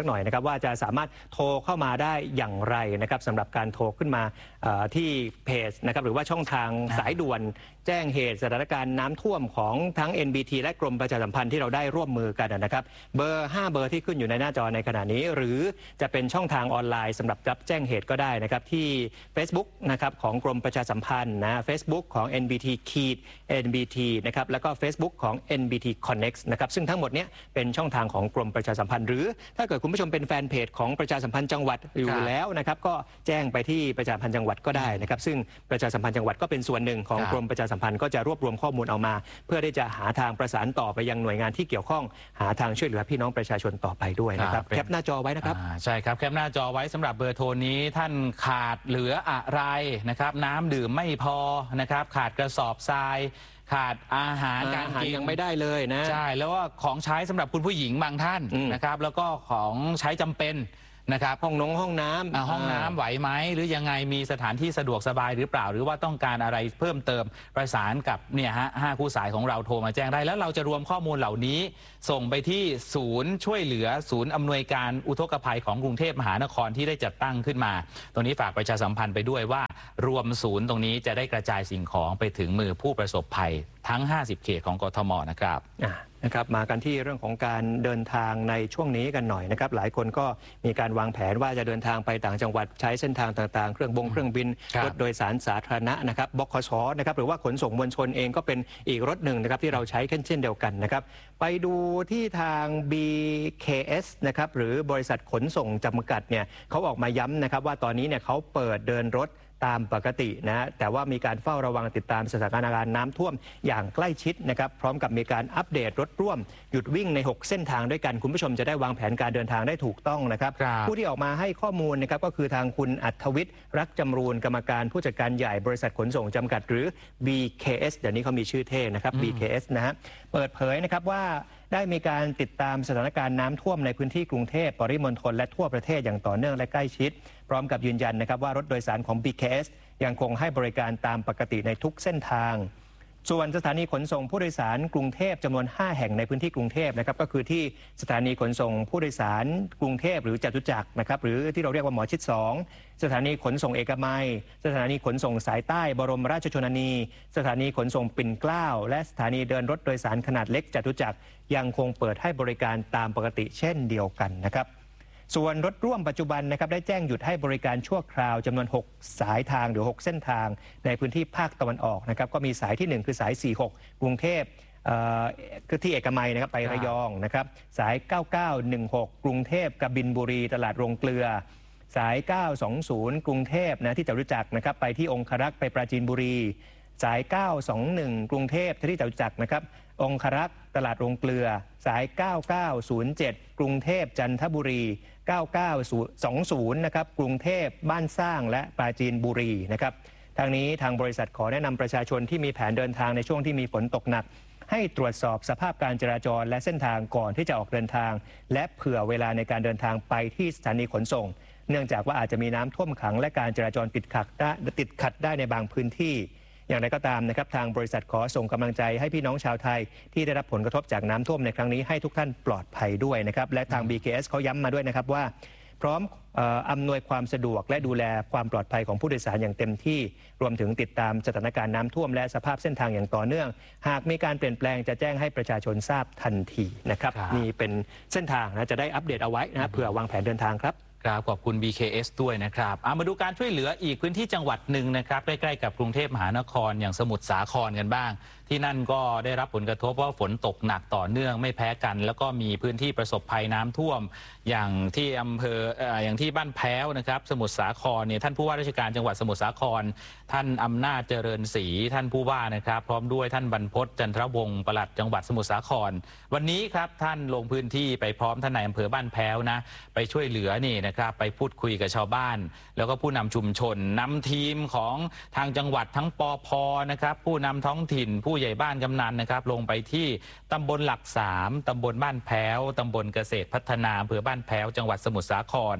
กหน่อยนะครับว่าจะสามารถโทรเข้ามาได้อย่างไรนะครับสำหรับการโทรขึ้นมาที่เพจนะครับหรือว่าช่องทางสายด่วนแจ้งเหตุสถานการณ์น้ำท่วมของทั้ง เอ็น บี ที และกรมประชาสัมพันธ์ที่เราได้ร่วมมือกันนะครับเบอร์ห้าเบอร์ที่ขึ้นอยู่ในหน้าจอในขณะนี้หรือจะเป็นช่องทางออนไลน์สำหรับรับแจ้งเหตุก็ได้นะครับที่ Facebook นะครับของกรมประชาสัมพันธ์นะ Facebook ของ เอ็น บี ที เอ็น บี ที นะครับแล้วก็ Facebook ของ เอ็น บี ที Connect นะครับซึ่งทั้งหมดนี้เป็นช่องทางของกรมประชาสัมพันธ์หรือถ้าเกิดคุณผู้ชมเป็นแฟนเพจของประชาสัมพันธ์จังหวัดอยู่แล้วนะครับก็แจ้งไปที่ประชาสัมพันธ์จังหวัดก็ได้นะครับซึ่งประชาสัมพันธ์จังหวัดก็เป็นส่วนหนึ่งของกรมประชาสัมพันธ์ก็จะรวบรวมข้อมูลเอามาเพื่อที่จะหาทางประสานต่อไปยังหน่วยงานที่เกี่ยวข้องหาทางช่วยเหลือพี่น้องประชาชนต่อไปด้วยนะครับแคปหน้าจอไว้นะครับใช่ครับแคปหน้าจอไว้สำหรับเบอร์โทรนี้ท่านขาดเหลืออะไรนะครับน้ำดื่มไม่พอนะครับขาดกระสอบทรายขาดอาหารการกินยังไม่ได้เลยนะใช่แล้วว่าของใช้สำหรับคุณผู้หญิงบางท่านนะครับแล้วก็ของใช้จำเป็นนะครับห้องน้องห้องน้ำห้องน้ำไหวไหมหรือยังไงมีสถานที่สะดวกสบายหรือเปล่าหรือว่าต้องการอะไรเพิ่มเติมประสานกับเนี่ยฮะห้าคู่สายของเราโทรมาแจ้งได้แล้วเราจะรวมข้อมูลเหล่านี้ส่งไปที่ศูนย์ช่วยเหลือศูนย์อำนวยการอุทกภัยของกรุงเทพมหานครที่ได้จัดตั้งขึ้นมาตรงนี้ฝากประชาสัมพันธ์ไปด้วยว่ารวมศูนย์ตรงนี้จะได้กระจายสิ่งของไปถึงมือผู้ประสบภัยทั้งห้าสิบเขตของกทมนะครับนะครับมากันที่เรื่องของการเดินทางในช่วงนี้กันหน่อยนะครับหลายคนก็มีการวางแผนว่าจะเดินทางไปต่างจังหวัดใช้เส้นทางต่างๆเครื่องบงเครื่องบินรถโดยสารสาธารณะนะครับบขสนะครับหรือว่าขนส่งมวลชนเองก็เป็นอีกรถหนึ่งนะครับที่เราใช้เช่นเดียวกันนะครับไปดูที่ทาง บี เค เอส นะครับหรือบริษัทขนส่งจำกัดเนี่ยเขาออกมาย้ำนะครับว่าตอนนี้เนี่ยเขาเปิดเดินรถตามปกตินะแต่ว่ามีการเฝ้าระวังติดตามสถานการณ์น้ำท่วมอย่างใกล้ชิดนะครับพร้อมกับมีการอัปเดตรถร่วมหยุดวิ่งในหกเส้นทางด้วยกันคุณผู้ชมจะได้วางแผนการเดินทางได้ถูกต้องนะครับผู้ที่ออกมาให้ข้อมูลนะครับก็คือทางคุณอัธวิทย์รักจำรูนกรรมการผู้จัดการใหญ่บริษัทขนส่งจำกัดหรือ บี เค เอส เดี๋ยวนี้เขามีชื่อเท่นะครับ บี เค เอส นะฮะเปิดเผยนะครับว่าได้มีการติดตามสถานการณ์น้ำท่วมในพื้นที่กรุงเทพปริมณฑลและทั่วประเทศอย่างต่อเนื่องและใกล้ชิดพร้อมกับยืนยันนะครับว่ารถโดยสารของ บี เค เอส ยังคงให้บริการตามปกติในทุกเส้นทางส่วนสถานีขนส่งผู้โดยสารกรุงเทพจำนวนห้าแห่งในพื้นที่กรุงเทพนะครับก็คือที่สถานีขนส่งผู้โดยสารกรุงเทพหรือจตุจักรนะครับหรือที่เราเรียกว่าหมอชิดสองสถานีขนส่งเอกมัยสถานีขนส่งสายใต้บรมราชชนนีสถานีขนส่งปิ่นเกล้าและสถานีเดินรถโดยสารขนาดเล็กจตุจักรยังคงเปิดให้บริการตามปกติเช่นเดียวกันนะครับส่วนรถร่วมปัจจุบันนะครับได้แจ้งหยุดให้บริการชั่วคราวจำนวนหกสายทางหรือหกเส้นทางในพื้นที่ภาคตะวันออกนะครับก็มีสายที่หนึ่งคือสายสี่สิบหกกรุงเทพคือที่เอกมัยนะครับไประยองนะครับสายเก้าเก้าหนึ่งหกกรุงเทพกบินบุรีตลาดโรงเกลือสายเก้าสองศูนย์กรุงเทพนะที่จตุจักรนะครับไปที่องครักษ์ไปปราจีนบุรีสายเก้าสองหนึ่งกรุงเทพที่จตุจักรนะครับองครักษ์ตลาดโรงเกลือสายเก้าเก้าศูนย์เจ็ดกรุงเทพจันทบุรีเก้าเก้าสองศูนย์นะครับกรุงเทพบ้านสร้างและปราจีนบุรีนะครับทางนี้ทางบริษัทขอแนะนำประชาชนที่มีแผนเดินทางในช่วงที่มีฝนตกหนักให้ตรวจสอบสภาพการจราจรและเส้นทางก่อนที่จะออกเดินทางและเผื่อเวลาในการเดินทางไปที่สถานีขนส่งเนื่องจากว่าอาจจะมีน้ำท่วมขังและการจราจรติดขัดได้ติดขัดได้ในบางพื้นที่อย่างไรก็ตามนะครับทางบริษัทขอส่งกำลังใจให้พี่น้องชาวไทยที่ได้รับผลกระทบจากน้ำท่วมในครั้งนี้ให้ทุกท่านปลอดภัยด้วยนะครับและทาง บี เค เอส เขาย้ำมาด้วยนะครับว่าพร้อมอำนวยความสะดวกและดูแลความปลอดภัยของผู้โดยสารอย่างเต็มที่รวมถึงติดตามสถานการณ์น้ำท่วมและสภาพเส้นทางอย่างต่อเนื่องหากมีการเปลี่ยนแปลงจะแจ้งให้ประชาชนทราบทันทีนะครับนี่เป็นเส้นทางนะจะได้อัปเดตเอาไว้นะเผื่อวางแผนเดินทางครับขอบคุณ บี เค เอส ด้วยนะครับมาดูการช่วยเหลืออีกพื้นที่จังหวัดหนึ่งนะครับใกล้ๆกับกรุงเทพมหานครอย่างสมุทรสาครกันบ้างที่นั่นก็ได้รับผลกระทบว่าฝนตกหนักต่อเนื่องไม่แพ้กันแล้วก็มีพื้นที่ประสบภัยน้ำท่วมอย่างที่อำเภออย่างที่บ้านแพ้วนะครับสมุทรสาครเนี่ยท่านผู้ว่าราชการจังหวัดสมุทรสาครท่านอำนาจเจริญศรีท่านผู้ว่านะครับพร้อมด้วยท่านบรรพตจันทรวงศ์ปลัดจังหวัดสมุทรสาครวันนี้ครับท่านลงพื้นที่ไปพร้อมท่านนายอำเภอบ้านแพ้วนะไปช่วยเหลือนี่นะครับไปพูดคุยกับชาวบ้านแล้วก็ผู้นำชุมชนนำทีมของทางจังหวัดทั้งปภ.นะครับผู้นำท้องถิ่นผู้ใหญ่บ้านกำนันนะครับลงไปที่ตำบลหลักสามตำบลบ้านแพ้วตำบลเกษตรพัฒนาอำเภอบ้านแพ้วจังหวัดสมุทรสาคร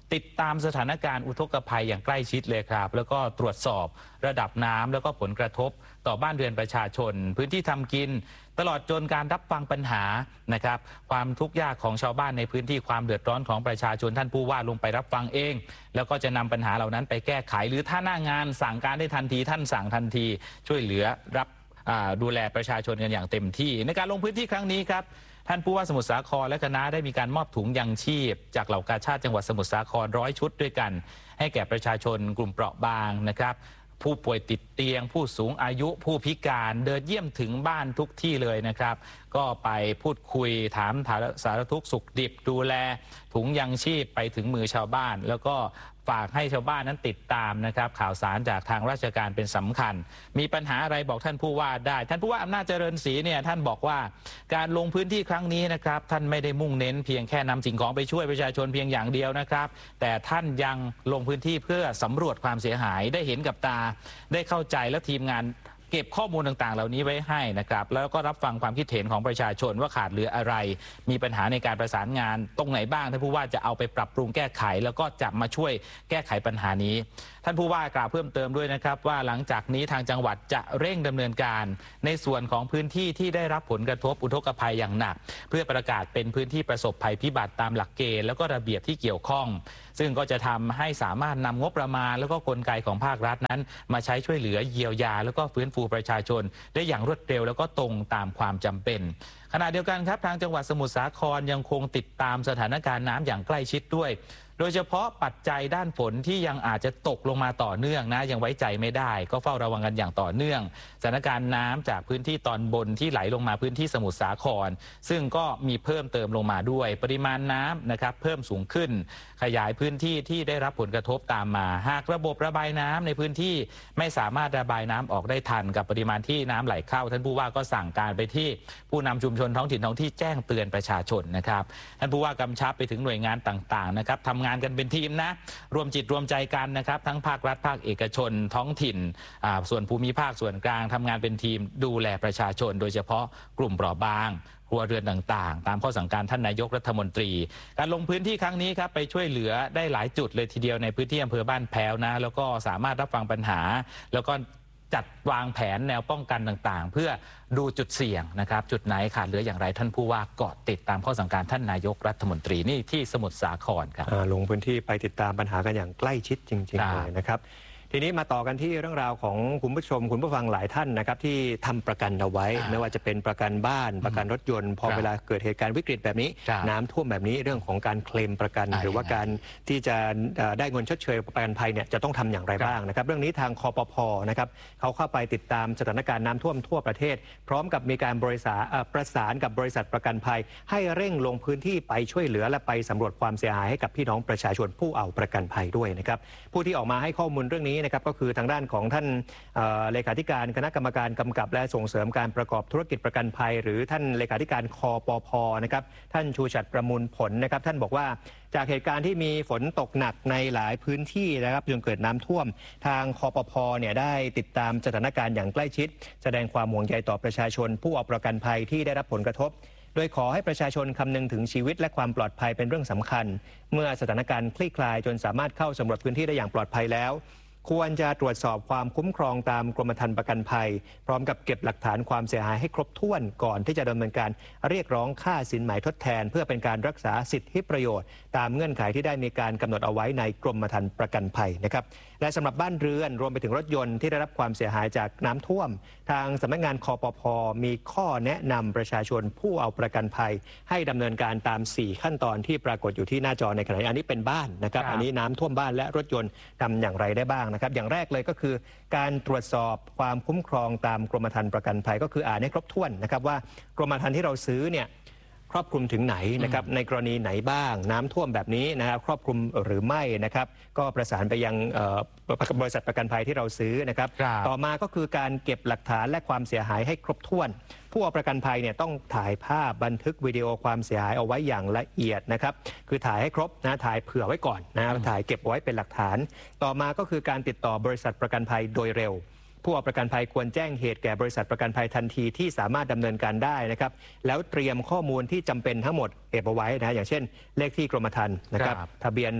ติดตามสถานการณ์อุทกภัยอย่างใกล้ชิดเลยครับแล้วก็ตรวจสอบระดับน้ำแล้วก็ผลกระทบต่อบ้านเรือนประชาชนพื้นที่ทำกินตลอดจนการรับฟังปัญหานะครับความทุกข์ยากของชาวบ้านในพื้นที่ความเดือดร้อนของประชาชนท่านผู้ว่าลงไปรับฟังเองแล้วก็จะนำปัญหาเหล่านั้นไปแก้ไขหรือถ้าหน้างานสั่งการได้ทันทีท่านสั่งทันทีช่วยเหลือรับดูแลประชาชนกันอย่างเต็มที่ในการลงพื้นที่ครั้งนี้ครับท่านผู้ว่าสมุทรสาครและคณะได้มีการมอบถุงยังชีพจากเหล่ากาชาดจังหวัดสมุทรสาครร้อยชุดด้วยกันให้แก่ประชาชนกลุ่มเปราะบางนะครับผู้ป่วยติดเตียงผู้สูงอายุผู้พิการเดินเยี่ยมถึงบ้านทุกที่เลยนะครับก็ไปพูดคุยถามสารทุกข์สุขดิบดูแลถุงยังชีพไปถึงมือชาวบ้านแล้วก็ฝากให้ชาวบ้านนั้นติดตามนะครับข่าวสารจากทางราชการเป็นสำคัญมีปัญหาอะไรบอกท่านผู้ว่าได้ท่านผู้ว่าอำนาจเจริญศรีเนี่ยท่านบอกว่าการลงพื้นที่ครั้งนี้นะครับท่านไม่ได้มุ่งเน้นเพียงแค่นำสิ่งของไปช่วยประชาชนเพียงอย่างเดียวนะครับแต่ท่านยังลงพื้นที่เพื่อสำรวจความเสียหายได้เห็นกับตาได้เข้าใจและทีมงานเก็บข้อมูลต่างๆเหล่านี้ไว้ให้นะครับแล้วก็รับฟังความคิดเห็นของประชาชนว่าขาดเหลืออะไรมีปัญหาในการประสานงานตรงไหนบ้างท่านผู้ว่าจะเอาไปปรับปรุงแก้ไขแล้วก็จะมาช่วยแก้ไขปัญหานี้ท่านผู้ว่ากล่าวเพิ่มเติมด้วยนะครับว่าหลังจากนี้ทางจังหวัดจะเร่งดำเนินการในส่วนของพื้นที่ที่ได้รับผลกระทบอุทกภัยอย่างหนักเพื่อประกาศเป็นพื้นที่ประสบภัยพิบัติตามหลักเกณฑ์แล้วก็ระเบียบที่เกี่ยวข้องซึ่งก็จะทำให้สามารถนำงบประมาณแล้วก็กลไกของภาครัฐนั้นมาใช้ช่วยเหลือเยียวยาแล้วก็ฟื้นฟูประชาชนได้อย่างรวดเร็วแล้วก็ตรงตามความจำเป็นขณะเดียวกันครับทางจังหวัดสมุทรสาครยังคงติดตามสถานการณ์น้ำอย่างใกล้ชิดด้วยโดยเฉพาะปัจจัยด้านฝนที่ยังอาจจะตกลงมาต่อเนื่องนะยังไว้ใจไม่ได้ก็เฝ้าระวังกันอย่างต่อเนื่องสถานการณ์น้ำจากพื้นที่ตอนบนที่ไหลลงมาพื้นที่สมุทรสาครซึ่งก็มีเพิ่มเติมลงมาด้วยปริมาณน้ำนะครับเพิ่มสูงขึ้นขยายพื้นที่ที่ได้รับผลกระทบตามมาหากระบบระบายน้ำในพื้นที่ไม่สามารถระบายน้ำออกได้ทันกับปริมาณที่น้ำไหลเข้าท่านผู้ว่าก็สั่งการไปที่ผู้นำชุมชนท้องถิ่นท้องที่แจ้งเตือนประชาชนนะครับท่านผู้ว่ากำชับไปถึงหน่วยงานต่างๆนะครับทำงานกันเป็นทีมนะรวมจิตรวมใจกันนะครับทั้งภาครัฐภาคเอกชนท้องถิ่นส่วนภูมิภาคส่วนกลางทำงานเป็นทีมดูแลประชาชนโดยเฉพาะกลุ่มเปราะบางครัวเรือนต่างๆตามข้อสั่งการท่านนายกรัฐมนตรีการลงพื้นที่ครั้งนี้ครับไปช่วยเหลือได้หลายจุดเลยทีเดียวในพื้นที่อำเภอบ้านแพ้วนะแล้วก็สามารถรับฟังปัญหาแล้วก็จัดวางแผนแนวป้องกันต่างๆเพื่อดูจุดเสี่ยงนะครับจุดไหนขาดเหลืออย่างไรท่านผู้ว่าเกาะติดตามข้อสั่งการท่านนายกรัฐมนตรีนี่ที่สมุทรสาครครับลงพื้นที่ไปติดตามปัญหากันอย่างใกล้ชิดจริงๆเลยนะครับทีนี้มาต่อกันที่เรื่องราวของคุณผู้ชมคุณผู้ฟังหลายท่านนะครับที่ทำประกันเอาไว้ไม่ว่าจะเป็นประกันบ้านประกันรถยนต์พอเวลาเกิดเหตุการณ์วิกฤตแบบนี้น้ำท่วมแบบนี้เรื่องของการเคลมประกันหรือว่าการที่จะได้เงินชดเชยประกันภัยเนี่ยจะต้องทำอย่างไรบ้างนะครับเรื่องนี้ทางคปภ.นะครับเขาเข้าไปติดตามสถานการณ์น้ำท่วมทั่วประเทศพร้อมกับมีการบริษัทประสานกับบริษัทประกันภัยให้เร่งลงพื้นที่ไปช่วยเหลือและไปสำรวจความเสียหายให้กับพี่น้องประชาชนผู้เอาประกันภัยด้วยนะครับผู้ที่ออกมาให้ข้อมูลเรื่องนี้นะครับก็คือทางด้านของท่านเลขาธิการคณะกรรมการกำกับและส่งเสริมการประกอบธุรกิจประกันภัยหรือท่านเลขาธิการคปภ.นะครับท่านชูชัดประมูลผลนะครับท่านบอกว่าจากเหตุการณ์ที่มีฝนตกหนักในหลายพื้นที่นะครับจนเกิดน้ำท่วมทางคปภ.เนี่ยได้ติดตามสถานการณ์อย่างใกล้ชิดแสดงความห่วงใยต่อประชาชนผู้เอาประกันภัยที่ได้รับผลกระทบโดยขอให้ประชาชนคำนึงถึงชีวิตและความปลอดภัยเป็นเรื่องสำคัญเมื่อสถานการณ์คลี่คลายจนสามารถเข้าสำรวจพื้นที่ได้อย่างปลอดภัยแล้วควรจะตรวจสอบความคุ้มครองตามกรมธรรม์ประกันภัยพร้อมกับเก็บหลักฐานความเสียหายให้ครบถ้วนก่อนที่จะดำเนินการเรียกร้องค่าสินไหมทดแทนเพื่อเป็นการรักษาสิทธิประโยชน์ตามเงื่อนไขที่ได้มีการกำหนดเอาไว้ในกรมธรรม์ประกันภัยนะครับและสำหรับบ้านเรือนรวมไปถึงรถยนต์ที่ได้รับความเสียหายจากน้ำท่วมทางสำนักงานคปภ.มีข้อแนะนำประชาชนผู้เอาประกันภัยให้ดำเนินการตามสี่ขั้นตอนที่ปรากฏอยู่ที่หน้าจอในขณะนี้อันนี้เป็นบ้านนะครับอันนี้น้ำท่วมบ้านและรถยนต์ทำอย่างไรได้บ้างนะครับอย่างแรกเลยก็คือการตรวจสอบความคุ้มครองตามกรมธรรม์ประกันภัยก็คืออ่านให้ครบถ้วนนะครับว่ากรมธรรม์ที่เราซื้อเนี่ยครอบคลุมถึงไหนนะครับในกรณีไหนบ้างน้ำท่วมแบบนี้นะครับครอบคลุมหรือไม่นะครับก็ประสานไปยังบริษัทประกันภัยที่เราซื้อนะครับต่อมาก็คือการเก็บหลักฐานและความเสียหายให้ครบถ้วนผู้เอาประกันภัยเนี่ยต้องถ่ายภาพบันทึกวิดีโอความเสียหายเอาไว้อย่างละเอียดนะครับคือถ่ายให้ครบนะถ่ายเผื่อไว้ก่อนนะถ่ายเก็บไว้เป็นหลักฐานต่อมาก็คือการติดต่อบริษัทประกันภัยโดยเร็วผู้เอาประกันภัยควรแจ้งเหตุแก่บริษัทประกันภัยทันทีที่สามารถดำเนินการได้นะครับแล้วเตรียมข้อมูลที่จำเป็นทั้งหมดเก็บเอาไว้นะอย่างเช่นเลขที่กรมธรรม์นะครับทะเบียนรถ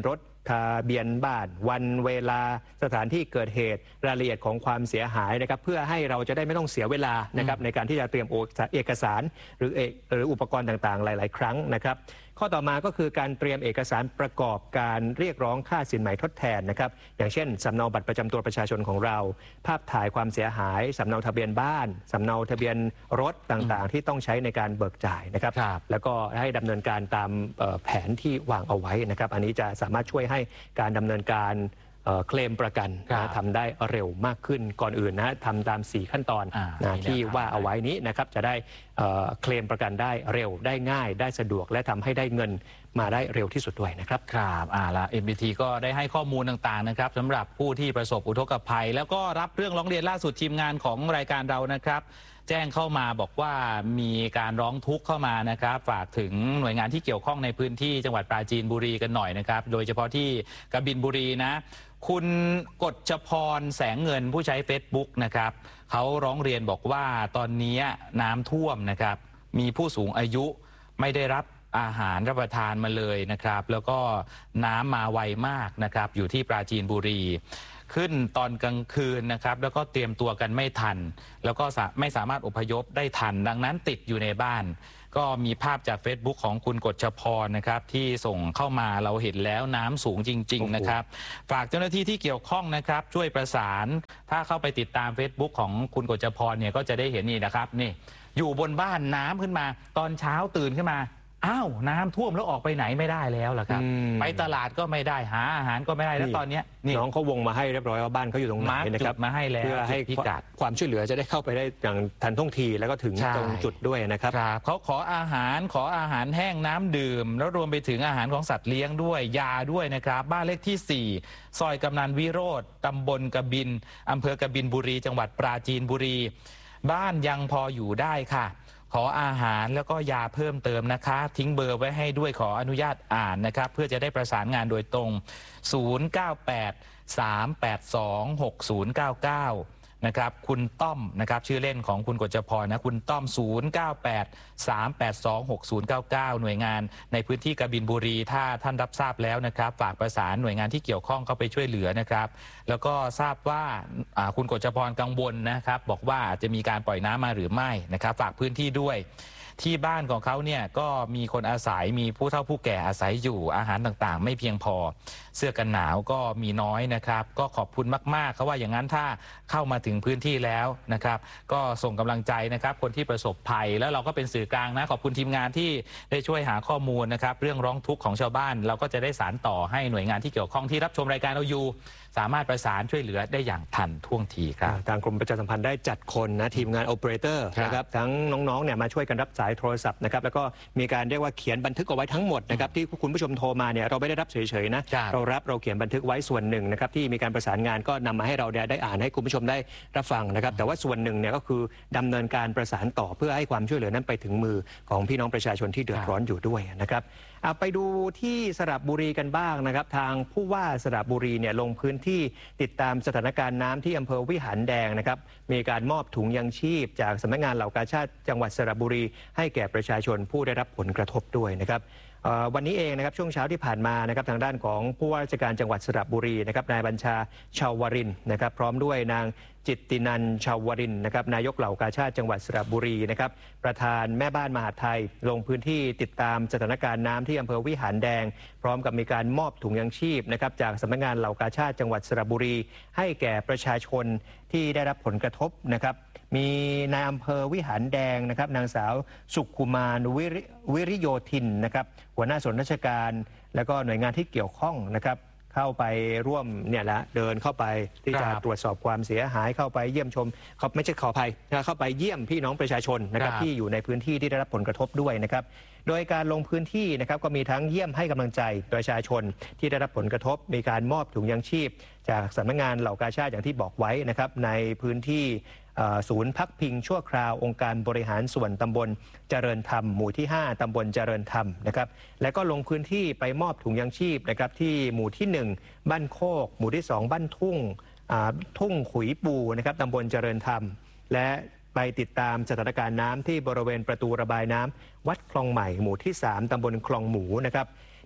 ทะเบียนบ้านวันเวลาสถานที่เกิดเหตุรายละเอียดของความเสียหายนะครับเพื่อให้เราจะได้ไม่ต้องเสียเวลานะครับในการที่จะเตรียมเอกสารหรือหรืออุปกรณ์ต่างๆหลายๆครั้งนะครับข้อต่อมาก็คือการเตรียมเอกสารประกอบการเรียกร้องค่าสินไหมทดแทนนะครับอย่างเช่นสำเนาบัตรประจำตัวประชาชนของเราภาพถ่ายความเสียหายสำเนาทะเบียนบ้านสำเนาทะเบียนรถต่างๆที่ต้องใช้ในการเบิกจ่ายนะครับแล้วก็ให้ดำเนินการตามแผนที่วางเอาไว้นะครับอันนี้จะสามารถช่วยให้การดำเนินการเคลมประกันนะทำได้เร็วมากขึ้นก่อนอื่นนะทำตามสี่ขั้นตอนนะที่ว่าเอาไว้นี้นะครับจะได้เคลมประกันได้เร็วได้ง่ายได้สะดวกและทำให้ได้เงินมาได้เร็วที่สุดด้วยนะครับครับอ่าละ เอ็น บี ที ก็ได้ให้ข้อมูลต่างๆนะครับสำหรับผู้ที่ประสบอุทกภัยแล้วก็รับเรื่องร้องเรียนล่าสุดทีมงานของรายการเรานะครับแจ้งเข้ามาบอกว่ามีการร้องทุกข์เข้ามานะครับฝากถึงหน่วยงานที่เกี่ยวข้องในพื้นที่จังหวัดปราจีนบุรีกันหน่อยนะครับโดยเฉพาะที่กบินบุรีนะคุณกฎชพรแสงเงินผู้ใช้ Facebook นะครับเขาร้องเรียนบอกว่าตอนนี้น้ำท่วมนะครับมีผู้สูงอายุไม่ได้รับอาหารรับประทานมาเลยนะครับแล้วก็น้ำมาไวมากนะครับอยู่ที่ปราจีนบุรีขึ้นตอนกลางคืนนะครับแล้วก็เตรียมตัวกันไม่ทันแล้วก็ไม่สามารถอพยพได้ทันดังนั้นติดอยู่ในบ้านก็มีภาพจาก Facebook ของคุณกฎชพรนะครับที่ส่งเข้ามาเราเห็นแล้วน้ำสูงจริงๆนะครับฝากเจ้าหน้าที่ที่เกี่ยวข้องนะครับช่วยประสานถ้าเข้าไปติดตาม Facebook ของคุณกฎชพรเนี่ยก็จะได้เห็นนี่นะครับนี่อยู่บนบ้านน้ำขึ้นมาตอนเช้าตื่นขึ้นมาอ้าวน้ำท่วมแล้วออกไปไหนไม่ได้แล้วล่ะครับไปตลาดก็ไม่ได้หาอาหารก็ไม่ได้แล้วตอนนี้น้องเขาวงมาให้เรียบร้อยว่าบ้านเขาอยู่ตรงไหนนะครับมาให้แล้วเพื่อให้พิกัดความช่วยเหลือจะได้เข้าไปได้อย่างทันท่วงทีแล้วก็ถึงตรงจุดด้วยนะครับเขาขออาหารขออาหารแห้งน้ำดื่มแล้วรวมไปถึงอาหารของสัตว์เลี้ยงด้วยยาด้วยนะครับบ้านเลขที่สี่ซอยกำนันวิโรธตำบลกบินอำเภอกบินบุรีจังหวัดปราจีนบุรีบ้านยังพออยู่ได้ค่ะขออาหารแล้วก็ยาเพิ่มเติมนะคะทิ้งเบอร์ไว้ให้ด้วยขออนุญาตอ่านนะครับเพื่อจะได้ประสานงานโดยตรงศูนย์ เก้า แปด สาม แปด สอง หก ศูนย์ เก้า เก้านะครับคุณต้อมนะครับชื่อเล่นของคุณกฎชพรนะคุณต้อมศูนย์ เก้า แปด สาม แปด สอง หก ศูนย์ เก้า เก้าหน่วยงานในพื้นที่กบินบุรีถ้าท่านรับทราบแล้วนะครับฝากประสานหน่วยงานที่เกี่ยวข้องเข้าไปช่วยเหลือนะครับแล้วก็ทราบว่าคุณกฎชพรกังวลนะครับบอกว่าจะมีการปล่อยน้ำมาหรือไม่นะครับฝากพื้นที่ด้วยที่บ้านของเขาเนี่ยก็มีคนอาศัยมีผู้เฒ่าผู้แก่อาศัยอยู่อาหารต่างๆไม่เพียงพอเสื้อกันหนาวก็มีน้อยนะครับก็ขอบคุณมากๆเขาว่าอย่างนั้นถ้าเข้ามาถึงพื้นที่แล้วนะครับก็ส่งกำลังใจนะครับคนที่ประสบภัยแล้วเราก็เป็นสื่อกลางนะขอบคุณทีมงานที่ได้ช่วยหาข้อมูลนะครับเรื่องร้องทุกข์ของชาวบ้านเราก็จะได้สานต่อให้หน่วยงานที่เกี่ยวข้องที่รับชมรายการเราอยู่สามารถประสานช่วยเหลือได้อย่างทันท่วงทีครับทางกรมประชาสัมพันธ์ได้จัดคนนะทีมงานโอเปอเรเตอร์นะครับทั้งน้องๆเนี่ยมาช่วยกันรับสายโทรศัพท์นะครับแล้วก็มีการเรียกว่าเขียนบันทึกเอาไว้ทั้งหมดนะครับที่คุณผู้ชมโทรมาเนี่ยเราไม่ได้รับเฉยๆนะเรารับเราเขียนบันทึกไว้ส่วนหนึ่งนะครับที่มีการประสานงานก็นำมาให้เราได้อ่านให้คุณผู้ชมได้รับฟังนะครับแต่ว่าส่วนหนึ่งเนี่ยก็คือดำเนินการประสานต่อเพื่อให้ความช่วยเหลือนั้นไปถึงมือของพี่น้องประชาชนที่เดือดร้อนอยู่ด้วยนะครับไปดูที่สระบุรีกันบ้างนะครับทางผู้ว่าสระบุรีเนี่ยลงพื้นที่ติดตามสถานการณ์น้ำที่อำเภอวิหารแดงนะครับมีการมอบถุงยังชีพจากสำนักงานเหล่ากาชาดจังหวัดสระบุรีให้แก่ประชาชนผู้ได้รับผลกระทบด้วยนะครับวันนี้เองนะครับช่วงเช้าที่ผ่านมานะครับทางด้านของผู้ว่าราชการจังหวัดสระบุรีนะครับนายบัญชาชาวรินทร์นะครับพร้อมด้วยนางจิตตินันชาวรินทร์นะครับนายกเหล่ากาชาดจังหวัดสระบุรีนะครับประธานแม่บ้านมหาดไทยลงพื้นที่ติดตามสถานการณ์น้ำที่อำเภอวิหารแดงพร้อมกับมีการมอบถุงยังชีพนะครับจากสำนักงานเหล่ากาชาดจังหวัดสระบุรีให้แก่ประชาชนที่ได้รับผลกระทบนะครับมีนายอำเภอวิหารแดงนะครับนางสาวสุขุมานวิริวิริโยธินนะครับหัวหน้าส่วนราชการแล้วก็หน่วยงานที่เกี่ยวข้องนะครับเข้าไปร่วมเนี่ยละเดินเข้าไปที่จะตรวจสอบความเสียหายเข้าไปเยี่ยมชมเขาไม่ใช่ขออภัยเข้าไปเยี่ยมพี่น้องประชาชนนะครับที่อยู่ในพื้นที่ที่ได้รับผลกระทบด้วยนะครับโดยการลงพื้นที่นะครับก็มีทั้งเยี่ยมให้กำลังใจประชาชนที่ได้รับผลกระทบมีการมอบถุงยังชีพจากสำนักงานเหล่ากาชาดอย่างที่บอกไว้นะครับในพื้นที่ศูนย์พักพิงชั่วคราวองค์การบริหารส่วนตำบลเจริญธรรมหมู่ที่ห้าตำบลเจริญธรรมนะครับและก็ลงพื้นที่ไปมอบถุงยังชีพนะครับที่หมู่ที่หนึ่งบ้านโคกหมู่ที่สองบ้านทุ่งทุ่งขุยปูนะครับตำบลเจริญธรรมและไปติดตามสถานการณ์น้ำที่บริเวณประตูระบายน้ำวัดคลองใหม่หมู่ที่สามตำบลคลองหมูนะครับ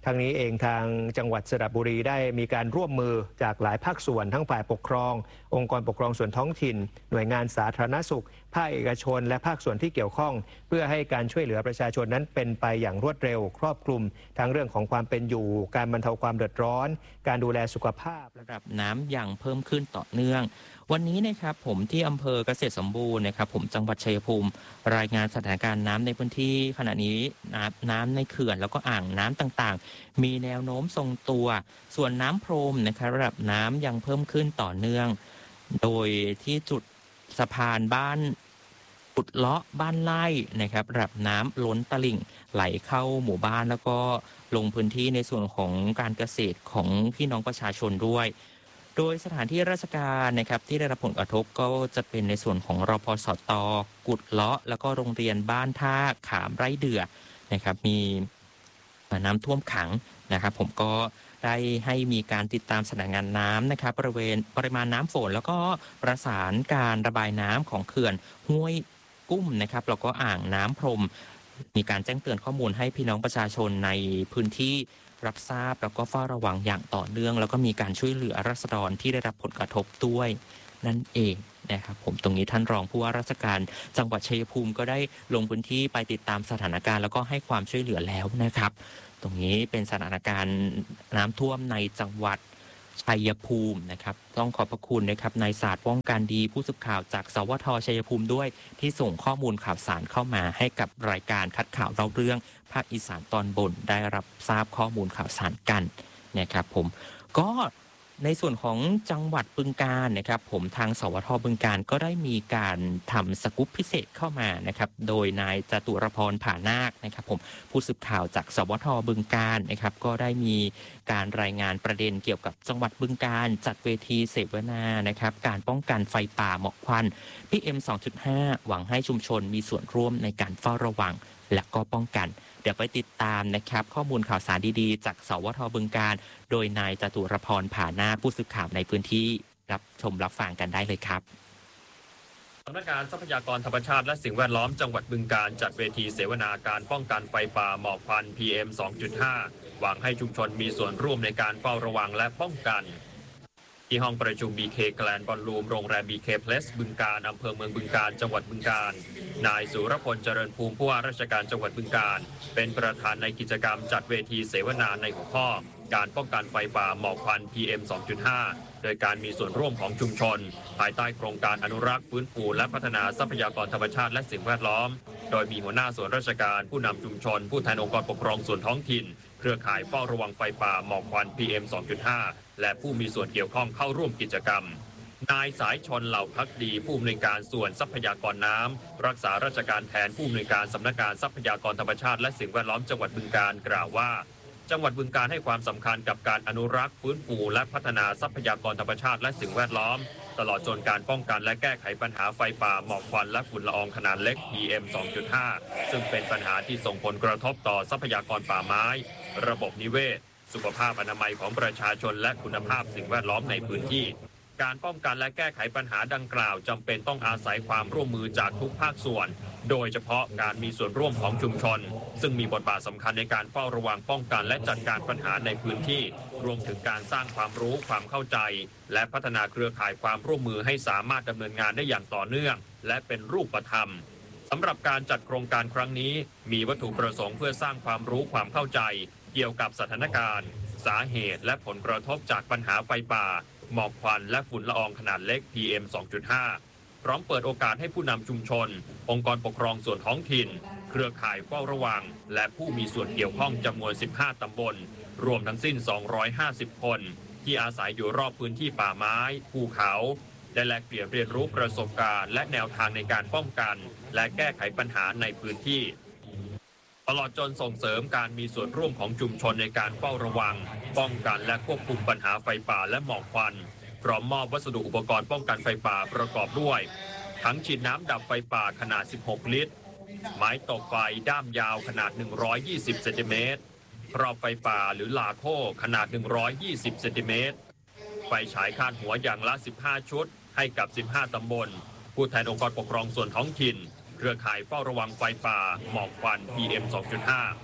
ทางนี้เองทางจังหวัดสระบุรีได้มีการร่วมมือจากหลายภาคส่วนทั้งฝ่ายปกครององค์กรปกครองส่วนท้องถิ่นหน่วยงานสาธารณสุขภาคเอกชนและภาคส่วนที่เกี่ยวข้องเพื่อให้การช่วยเหลือประชาชนนั้นเป็นไปอย่างรวดเร็วครอบคลุมทั้งเรื่องของความเป็นอยู่การบรรเทาความเดือดร้อนการดูแลสุขภาพระดับน้ำยังเพิ่มขึ้นต่อเนื่องวันนี้นะครับผมที่อำเภอเกษตรสมบูรณ์นะครับผมจังหวัดชัยภูมิรายงานสถานการณ์น้ำในพื้นที่ขณะนี้น้ำน้ำในเขื่อนแล้วก็อ่างน้ำต่างๆมีแนวโน้มทรงตัวส่วนน้ำโพรมนะครับระดับน้ำยังเพิ่มขึ้นต่อเนื่องโดยที่จุดสะพานบ้านปุดเลาะบ้านไร่นะครับระดับน้ำล้นตลิ่งไหลเข้าหมู่บ้านแล้วก็ลงพื้นที่ในส่วนของการเกษตรของพี่น้องประชาชนด้วยโดยสถานที่ราชการนะครับที่ได้รับผลกระทบก็จะเป็นในส่วนของรพสต.กุดเลาะแล้วก็โรงเรียนบ้านท่าขามไร่เดือนะครับมีน้ำท่วมขังนะครับผมก็ได้ให้มีการติดตามสถานการณ์น้ำนะครับบริเวณปริมาณน้ำฝนแล้วก็ประสานการระบายน้ำของเขื่อนห้วยกุ้มนะครับแล้วก็อ่างน้ำพรมมีการแจ้งเตือนข้อมูลให้พี่น้องประชาชนในพื้นที่รับทราบแล้วก็เฝ้าระวังอย่างต่อเนื่องแล้วก็มีการช่วยเหลือราษฎรที่ได้รับผลกระทบด้วยนั่นเองนะครับผมตรงนี้ท่านรองผู้ว่าราชการจังหวัดชัยภูมิก็ได้ลงพื้นที่ไปติดตามสถานการณ์แล้วก็ให้ความช่วยเหลือแล้วนะครับตรงนี้เป็นสถานการณ์น้ำท่วมในจังหวัดชัยภูมินะครับต้องขอบพระคุณนะครับนายศาสตร์ป้องกันดีผู้สื่อข่าวจากสวทชัยภูมิด้วยที่ส่งข้อมูลข่าวสารเข้ามาให้กับรายการคัดข่าวเล่าเรื่องภาคอีสานตอนบนได้รับทราบข้อมูลข่าวสารกันนะครับผมก็ในส่วนของจังหวัดบึงกาฬนะครับผมทางสวทบึงกาฬก็ได้มีการทำสกู๊ปพิเศษเข้ามานะครับโดยนายจตุรพรผานาคนะครับผมผู้สื่อข่าวจากสวทบึงกาฬนะครับก็ได้มีการรายงานประเด็นเกี่ยวกับจังหวัดบึงกาฬจัดเวทีเสวนานะครับการป้องกันไฟป่าหมอกควัน พี เอ็ม สองจุดห้า หวังให้ชุมชนมีส่วนร่วมในการเฝ้าระวังและก็ป้องกันเดี๋ยวไปติดตามนะครับข้อมูลข่าวสารดีๆจากสวทบึงกาฬโดยนายจตุรพรผานาคผู้สื่อข่าวในพื้นที่รับชมรับฟังกันได้เลยครับสำนักงานทรัพยากรธรรมชาติและสิ่งแวดล้อมจังหวัดบึงกาฬจัดเวทีเสวนาการป้องกันไฟป่าหมอกควัน พี เอ็ม สองจุดห้า หวังให้ชุมชนมีส่วนร่วมในการเฝ้าระวังและป้องกันที่ห้องประชุม บี เค Grand Ballroom โรงแรม บี เค Place บึงกาฬอำเภอเมืองบึงกาฬจังหวัดบึงกาฬนายสุรพลเจริญภูมิผู้ว่าราชการจังหวัดบึงกาฬเป็นประธานในกิจกรรมจัดเวทีเสวนาในหัวข้อการป้องกันไฟป่าหมอกควัน พี เอ็ม สองจุดห้า โดยการมีส่วนร่วมของชุมชนภายใต้โครงการอนุรักษ์ฟื้นฟูและพัฒนาทรัพยากรธรรมชาติและสิ่งแวดล้อมโดยมีหัวหน้าส่วนราชการผู้นำชุมชนผู้แทนองค์กรปกครองส่วนท้องถิ่นเครือข่ายเฝ้าระวังไฟป่าหมอกควัน พี เอ็ม สองจุดห้า และผู้มีส่วนเกี่ยวข้องเข้าร่วมกิจกรรมนายสายชนเหล่าพักดีผู้อำนวยการส่วนทรัพยากรน้ำรักษาราชการแทนผู้อำนวยการสำนักงานทรัพยากรธรรมชาติและสิ่งแวดล้อมจังหวัดบึงกาฬกล่าวว่าจังหวัดบึงกาฬให้ความสำคัญกับการอนุรักษ์ฟื้นฟูและพัฒนาทรัพยากรธรรมชาติและสิ่งแวดล้อมตลอดจนการป้องกันและแก้ไขปัญหาไฟป่าหมอกควันและฝุ่นละอองขนาดเล็ก พี เอ็ม สองจุดห้า ซึ่งเป็นปัญหาที่ส่งผลกระทบต่อทรัพยากรป่าไม้ระบบนิเวศสุขภาพอนามัยของประชาชนและคุณภาพสิ่งแวดล้อมในพื้นที่การป้องกันและแก้ไขปัญหาดังกล่าวจำเป็นต้องอาศัยความร่วมมือจากทุกภาคส่วนโดยเฉพาะการมีส่วนร่วมของชุมชนซึ่งมีบทบาทสำคัญในการเฝ้าระวังป้องกันและจัดการปัญหาในพื้นที่รวมถึงการสร้างความรู้ความเข้าใจและพัฒนาเครือข่ายความร่วมมือให้สามารถดำเนินงานได้อย่างต่อเนื่องและเป็นรูปธรรมสำหรับการจัดโครงการครั้งนี้มีวัตถุประสงค์เพื่อสร้างความรู้ความเข้าใจเกี่ยวกับสถานการณ์สาเหตุและผลกระทบจากปัญหาไฟป่าหมอกควันและฝุ่นละอองขนาดเล็ก พี เอ็ม สองจุดห้า พร้อมเปิดโอกาสให้ผู้นำชุมชนองค์กรปกครองส่วนท้องถิ่นเครือข่ายเฝ้าระวังและผู้มีส่วนเกี่ยวข้องจำนวนสิบห้าตำบลรวมทั้งสิ้นสองร้อยห้าสิบคนที่อาศัยอยู่รอบพื้นที่ป่าไม้ภูเขาได้แลกเปลี่ยนเรียนรู้ประสบการณ์และแนวทางในการป้องกันและแก้ไขปัญหาในพื้นที่ตลอดจนส่งเสริมการมีส่วนร่วมของชุมชนในการเฝ้าระวังป้องกันและควบคุมปัญหาไฟป่าและหมอกควันพร้อมมอบวัสดุอุปกรณ์ป้องกันไฟป่าประกอบด้วยถังฉีดน้ำดับไฟป่าขนาดสิบหกลิตรไม้ตกไฟด้ามยาวขนาดหนึ่งร้อยยี่สิบเซนติเมตรรอบไฟป่าหรือลาโคขนาดหนึ่งร้อยยี่สิบเซนติเมตรไฟฉายคาดหัวอย่างละสิบห้าชุดให้กับสิบห้าตำบลผู้แทนองค์กรปกครองส่วนท้องถิ่นเครือข่ายเฝ้าระวังไฟป่าหมอกควัน พี เอ็ม สองจุดห้า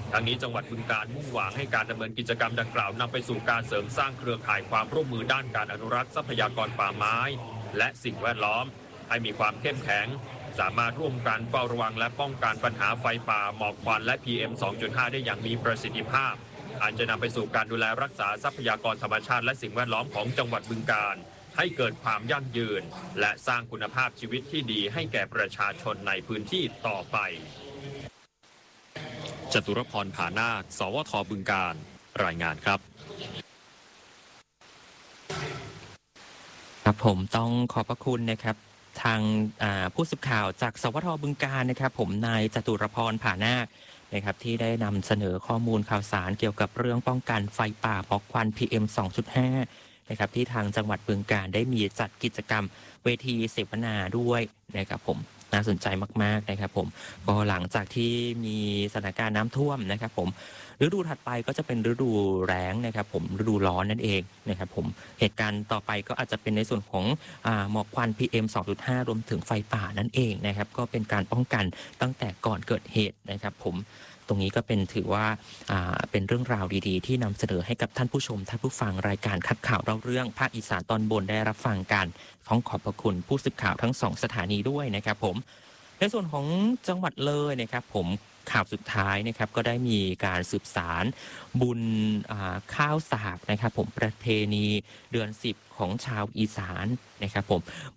ทั้งนี้จังหวัดบึงกาฬมุ่งหวังให้การดำเนินกิจกรรมดังกล่าวนำไปสู่การเสริมสร้างเครือข่ายความร่วมมือด้านการอนุรักษ์ทรัพยากรป่าไม้และสิ่งแวดล้อมให้มีความเข้มแข็งสามารถร่วมกันเฝ้าระวังและป้องกันปัญหาไฟป่าหมอกควันและ พี เอ็ม สองจุดห้า ได้อย่างมีประสิทธิภาพอันจะนำไปสู่การดูแลรักษาทรัพยากรธรรมชาติและสิ่งแวดล้อมของจังหวัดบึงกาฬให้เกิดความยั่งยืนและสร้างคุณภาพชีวิตที่ดีให้แก่ประชาชนในพื้นที่ต่อไปจตุรพร ผานาค สวท บึงกาฬรายงานครับครับผมต้องขอบพระคุณนะครับทางผู้สื่อข่าวจากสวท บึงกาฬนะครับผมนายจตุรพร ผานาคนะครับที่ได้นำเสนอข้อมูลข่าวสารเกี่ยวกับเรื่องป้องกันไฟป่าหมอกควัน พี เอ็ม สองจุดห้า นะครับที่ทางจังหวัดบึงกาฬได้มีจัดกิจกรรมเวทีเสวนาด้วยนะครับผมน่าสนใจมากๆนะครับผมก็หลังจากที่มีสถานการณ์น้ำท่วมนะครับผมฤดูถัดไปก็จะเป็นฤดูแล้งนะครับผมฤดูร้อนนั่นเองนะครับผมเหตุการณ์ต่อไปก็อาจจะเป็นในส่วนของอ่าหมอกควัน พี เอ็ม สองจุดห้า รวมถึงไฟป่านั่นเองนะครับก็เป็นการป้องกันตั้งแต่ก่อนเกิดเหตุนะครับผมตรงนี้ก็เป็นถือว่าอ่าเป็นเรื่องราวดีๆที่นำเสนอให้กับท่านผู้ชมท่านผู้ฟังรายการคัดข่าวเล่าเรื่องภาคอีสานตอนบนได้รับฟังกันต้องขอบพระคุณผู้สื่อข่าวทั้งสองสถานีด้วยนะครับผมในส่วนของจังหวัดเลยนะครับผมข่าวสุดท้ายนะครับก็ได้มีการสืบสารบุญข้าวสากนะครับผมประเพณีเดือนสิบของชาวอีสานนะครับผม